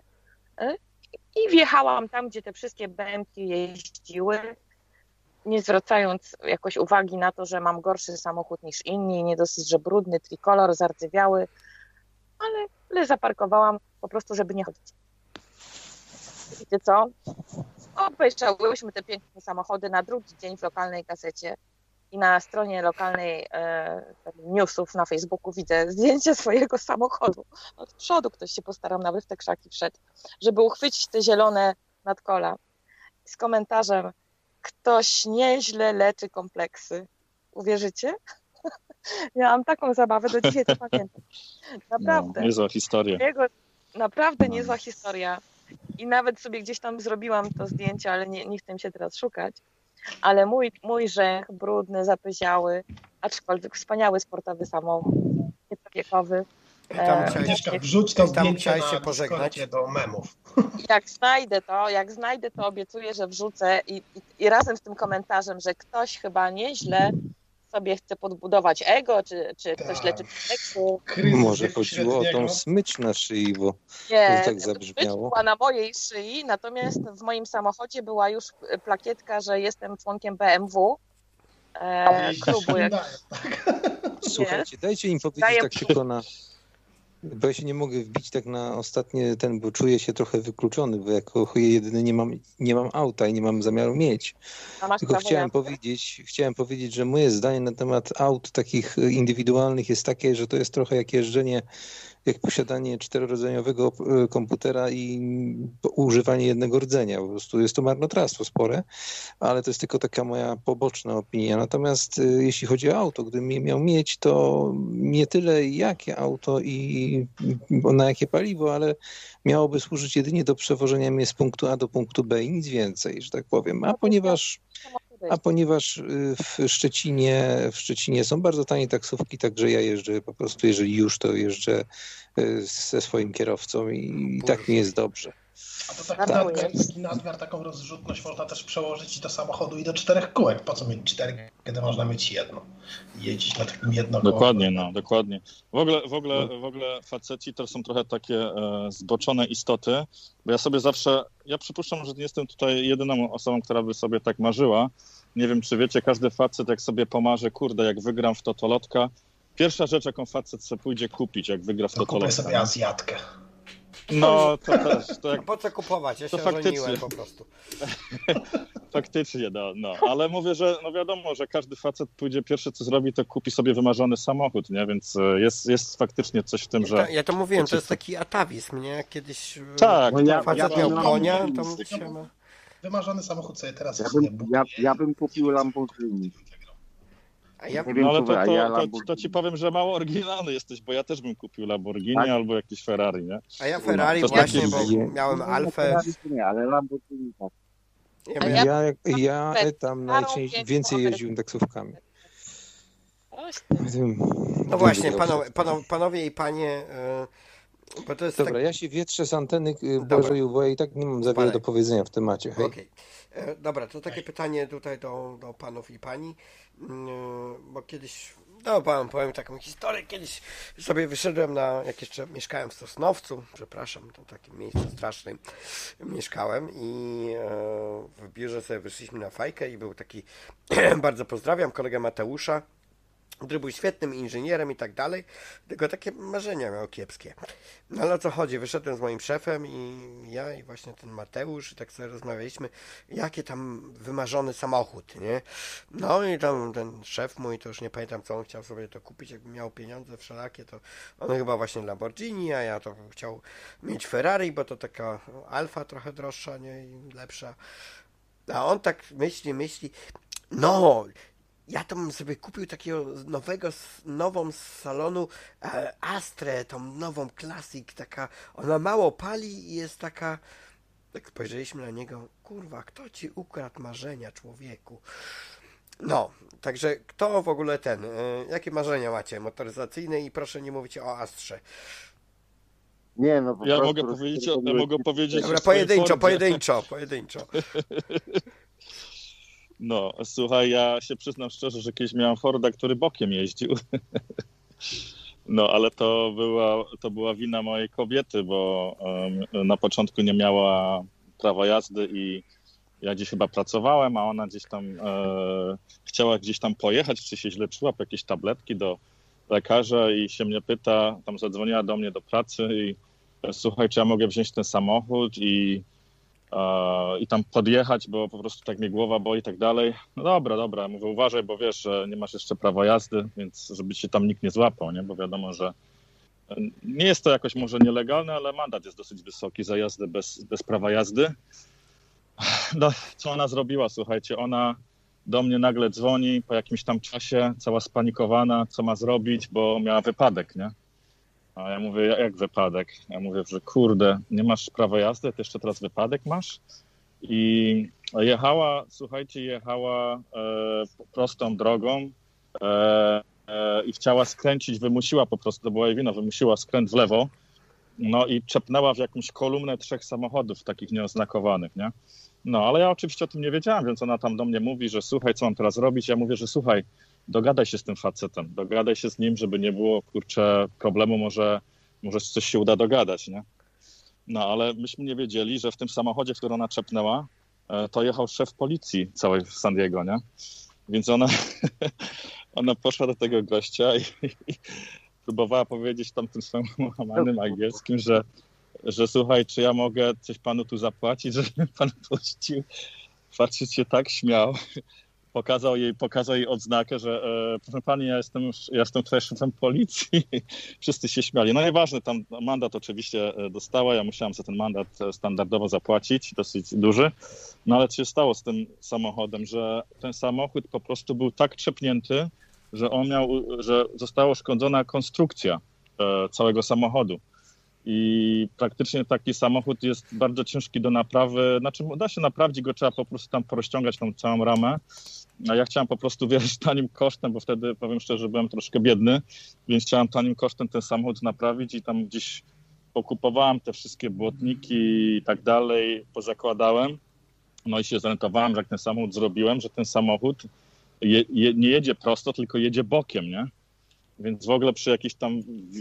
Speaker 6: i wjechałam tam, gdzie te wszystkie BMW-ki jeździły, nie zwracając jakoś uwagi na to, że mam gorszy samochód niż inni, nie dosyć, że brudny, trikolor, zardzewiały, ale zaparkowałam po prostu, żeby nie chodzić. Wiecie co? Obejrzałyśmy te piękne samochody na drugi dzień w lokalnej gazecie i na stronie lokalnej newsów na Facebooku widzę zdjęcie swojego samochodu. Od przodu ktoś się postarał, nawet w te krzaki wszedł, żeby uchwycić te zielone nadkola. Z komentarzem: ktoś nieźle leczy kompleksy. Uwierzycie? Miałam taką zabawę, do dzisiaj to pamiętam. Naprawdę.
Speaker 5: No, niezła historia.
Speaker 6: Naprawdę niezła historia. I nawet sobie gdzieś tam zrobiłam to zdjęcie, ale nie chcę się teraz szukać. Ale mój rzęch, brudny, zapyziały, aczkolwiek wspaniały sportowy samochód, niepowiekowy.
Speaker 4: Agnieszka, wrzuć to zdjęcie na
Speaker 1: się pożegnać
Speaker 4: do memów.
Speaker 6: Jak znajdę to obiecuję, że wrzucę i razem z tym komentarzem, że ktoś chyba nieźle sobie chce podbudować ego, czy ktoś leczy kompleksu.
Speaker 3: Może chodziło o tą smycz na szyi, bo
Speaker 6: nie,
Speaker 3: to tak zabrzmiało.
Speaker 6: Była na mojej szyi, natomiast w moim samochodzie była już plakietka, że jestem członkiem BMW. Klubu.
Speaker 3: Słuchajcie, dajcie im powiedzieć tak tylko bo ja się nie mogę wbić tak na ostatnie bo czuję się trochę wykluczony, bo jako jedyny nie mam auta i nie mam zamiaru mieć. Tylko chciałem powiedzieć, że moje zdanie na temat aut takich indywidualnych jest takie, że to jest trochę jak posiadanie 4-rodzeniowego komputera i używanie jednego rdzenia. Po prostu jest to marnotrawstwo spore, ale to jest tylko taka moja poboczna opinia. Natomiast jeśli chodzi o auto, gdybym je miał mieć, to nie tyle jakie auto i na jakie paliwo, ale miałoby służyć jedynie do przewożenia mnie z punktu A do punktu B i nic więcej, że tak powiem. A ponieważ w Szczecinie są bardzo tanie taksówki, także ja jeżdżę po prostu, jeżeli już, to jeżdżę ze swoim kierowcą i tak mi jest dobrze.
Speaker 4: A to taki nadmiar, taką rozrzutność można też przełożyć do samochodu i do 4 kółek. Po co mieć 4, kiedy można mieć jedno? Jeździć na takim jednokołowym.
Speaker 5: Dokładnie, dokładnie. W ogóle faceci to są trochę takie zboczone istoty, bo ja przypuszczam, że nie jestem tutaj jedyną osobą, która by sobie tak marzyła. Nie wiem, czy wiecie, każdy facet jak sobie pomarzy, kurde, jak wygram w totolotka, pierwsza rzecz, jaką facet sobie pójdzie kupić, jak wygra w totolotka.
Speaker 4: Kupię sobie Azjatkę.
Speaker 5: No, to też. To jak...
Speaker 1: Po co kupować? Ja się
Speaker 5: To faktycznie.
Speaker 1: żeniłem po prostu.
Speaker 5: Faktycznie, no. Ale mówię, że no wiadomo, że każdy facet pójdzie pierwsze co zrobi, to kupi sobie wymarzony samochód, nie? Więc jest faktycznie coś w tym, że...
Speaker 1: Ja to mówiłem, to jest taki atawizm, nie? Kiedyś
Speaker 5: Tak,
Speaker 1: facet miał konia, to mu się ma...
Speaker 4: Wymarzony samochód sobie teraz
Speaker 2: Ja bym kupił Lamborghini.
Speaker 1: A ja...
Speaker 2: Nie wiem,
Speaker 5: No ale
Speaker 2: co wy, a ja
Speaker 5: to
Speaker 2: Lamborghini.
Speaker 5: ci powiem, że mało oryginalny jesteś, bo ja też bym kupił Lamborghini
Speaker 2: Tak?
Speaker 5: albo jakieś Ferrari, nie?
Speaker 1: A ja Ferrari
Speaker 5: To
Speaker 1: właśnie,
Speaker 5: takie-
Speaker 1: bo miałem Alfę.
Speaker 2: Nie, ale Lamborghini tak.
Speaker 1: Ja miałem...
Speaker 3: Ja tam najczęściej więcej jeździłem taksówkami.
Speaker 1: No właśnie, panowie i panie, bo to jest
Speaker 3: Dobra,
Speaker 1: tak...
Speaker 3: ja się wietrzę z anteny, Błażeju, bo ja i tak nie mam za wiele do powiedzenia w temacie. Hej.
Speaker 1: Okej. Dobra, to takie pytanie tutaj do panów i pani, bo kiedyś, no powiem taką historię, kiedyś sobie wyszedłem jak jeszcze mieszkałem w Sosnowcu, przepraszam, to w takim miejscu strasznym mieszkałem i w biurze sobie wyszliśmy na fajkę i był taki, bardzo pozdrawiam, kolegę Mateusza, który był świetnym inżynierem i tak dalej, tylko takie marzenia miał kiepskie. No ale o co chodzi? Wyszedłem z moim szefem i ja i właśnie ten Mateusz i tak sobie rozmawialiśmy, jakie tam wymarzony samochód, nie? No i tam ten szef mój, to już nie pamiętam co on chciał sobie to kupić, jakby miał pieniądze wszelakie, to on chyba właśnie Lamborghini, a ja to chciał mieć Ferrari, bo to taka Alfa trochę droższa, nie? I lepsza. A on tak myśli, no... Ja to bym sobie kupił takiego nową z salonu Astrę, tą nową Classic, taka, ona mało pali i jest taka, tak spojrzeliśmy na niego, kurwa, kto ci ukradł marzenia, człowieku? No, także kto w ogóle jakie marzenia macie motoryzacyjne i proszę nie mówić o Astrze.
Speaker 2: Nie, no po
Speaker 5: Ja
Speaker 2: prostu
Speaker 5: mogę powiedzieć...
Speaker 1: Dobra,
Speaker 5: o swoim
Speaker 1: pojedynczo.
Speaker 5: No, słuchaj, ja się przyznam szczerze, że kiedyś miałem Forda, który bokiem jeździł. No, ale to była wina mojej kobiety, bo na początku nie miała prawa jazdy i ja gdzieś chyba pracowałem, a ona gdzieś tam chciała gdzieś tam pojechać, czy się źle czuła, po jakieś tabletki do lekarza i się mnie pyta, tam zadzwoniła do mnie do pracy i słuchaj, czy ja mogę wziąć ten samochód i tam podjechać, bo po prostu tak mnie głowa boli i tak dalej. No dobra, mówię, uważaj, bo wiesz, że nie masz jeszcze prawa jazdy, więc żeby cię tam nikt nie złapał, nie? Bo wiadomo, że nie jest to jakoś może nielegalne, ale mandat jest dosyć wysoki za jazdę bez prawa jazdy. No, co ona zrobiła, słuchajcie, ona do mnie nagle dzwoni po jakimś tam czasie, cała spanikowana, co ma zrobić, bo miała wypadek, nie? A ja mówię, jak wypadek? Ja mówię, że kurde, nie masz prawa jazdy, ty jeszcze teraz wypadek masz? I jechała prostą drogą i chciała skręcić, wymusiła po prostu, to była jej wina, wymusiła skręt w lewo, no i czepnęła w jakąś kolumnę 3 samochodów takich nieoznakowanych, nie? No, ale ja oczywiście o tym nie wiedziałem, więc ona tam do mnie mówi, że słuchaj, co mam teraz robić? Ja mówię, że słuchaj, dogadaj się z tym facetem, dogadaj się z nim, żeby nie było, kurczę, problemu, może coś się uda dogadać, nie? No, ale myśmy nie wiedzieli, że w tym samochodzie, w który ona czepnęła, to jechał szef policji całej w San Diego, nie? Więc ona poszła do tego gościa i próbowała powiedzieć tam tym swoim łamanym angielskim, że słuchaj, czy ja mogę coś panu tu zapłacić, żeby pan puścił. Facet się tak śmiał. Pokazał jej odznakę, że proszę pani, ja jestem tutaj szefem policji. Wszyscy się śmiali. No nieważne, tam mandat oczywiście dostała, ja musiałem za ten mandat standardowo zapłacić, dosyć duży. No ale co się stało z tym samochodem, że ten samochód po prostu był tak trzepnięty, że została uszkodzona konstrukcja całego samochodu. I praktycznie taki samochód jest bardzo ciężki do naprawy. Znaczy da się naprawić go, trzeba po prostu tam porozciągać tą całą ramę. A ja chciałem po prostu, wiesz, tanim kosztem, bo wtedy, powiem szczerze, byłem troszkę biedny, więc chciałem tanim kosztem ten samochód naprawić i tam gdzieś pokupowałem te wszystkie błotniki i tak dalej, pozakładałem. No i się zorientowałem, że jak ten samochód zrobiłem, że ten samochód nie jedzie prosto, tylko jedzie bokiem, nie? Więc w ogóle przy jakiejś tam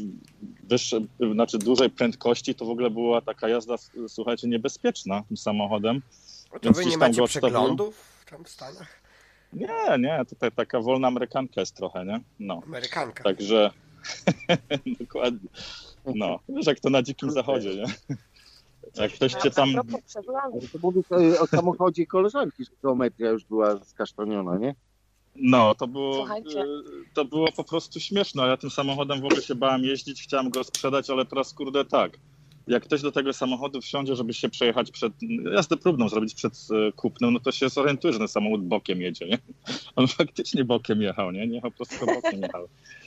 Speaker 5: dużej prędkości to w ogóle była taka jazda, słuchajcie, niebezpieczna tym samochodem.
Speaker 1: A to wy nie macie przeglądów tam w Stanach?
Speaker 5: Nie, tutaj taka wolna amerykanka jest trochę, nie? No.
Speaker 1: Amerykanka.
Speaker 5: Także dokładnie. No, wiesz, jak to na dzikim zachodzie, nie? Jak ktoś cię tam...
Speaker 6: A propos przeglądów.
Speaker 2: To mówisz o samochodzie koleżanki, że geometria już była skasztaniona, nie?
Speaker 5: No,
Speaker 6: Słuchajcie.
Speaker 5: to było po prostu śmieszne. Ja tym samochodem w ogóle się bałem jeździć, chciałem go sprzedać, ale teraz kurde tak. Jak ktoś do tego samochodu wsiądzie, żeby się przejechać jazdę próbną zrobić przed kupnem, no to się zorientuje, że ten samochód bokiem jedzie, nie? On faktycznie bokiem jechał, nie? Nie jechał prosto, bokiem jechał.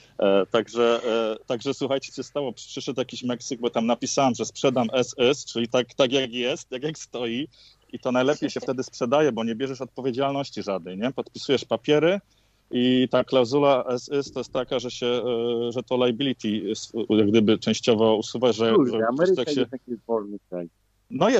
Speaker 5: Także słuchajcie, co się stało? Przyszedł jakiś Meksyk, bo tam napisałem, że sprzedam SS, czyli tak jak jest, jak stoi. I to najlepiej się wtedy sprzedaje, bo nie bierzesz odpowiedzialności żadnej, nie? Podpisujesz papiery i ta klauzula SS to jest taka, że to liability jak gdyby częściowo usuwa, że
Speaker 2: Kurde,
Speaker 5: po prostu
Speaker 2: Ameryka
Speaker 5: jak się...
Speaker 2: jest taki wolny kraj.
Speaker 5: No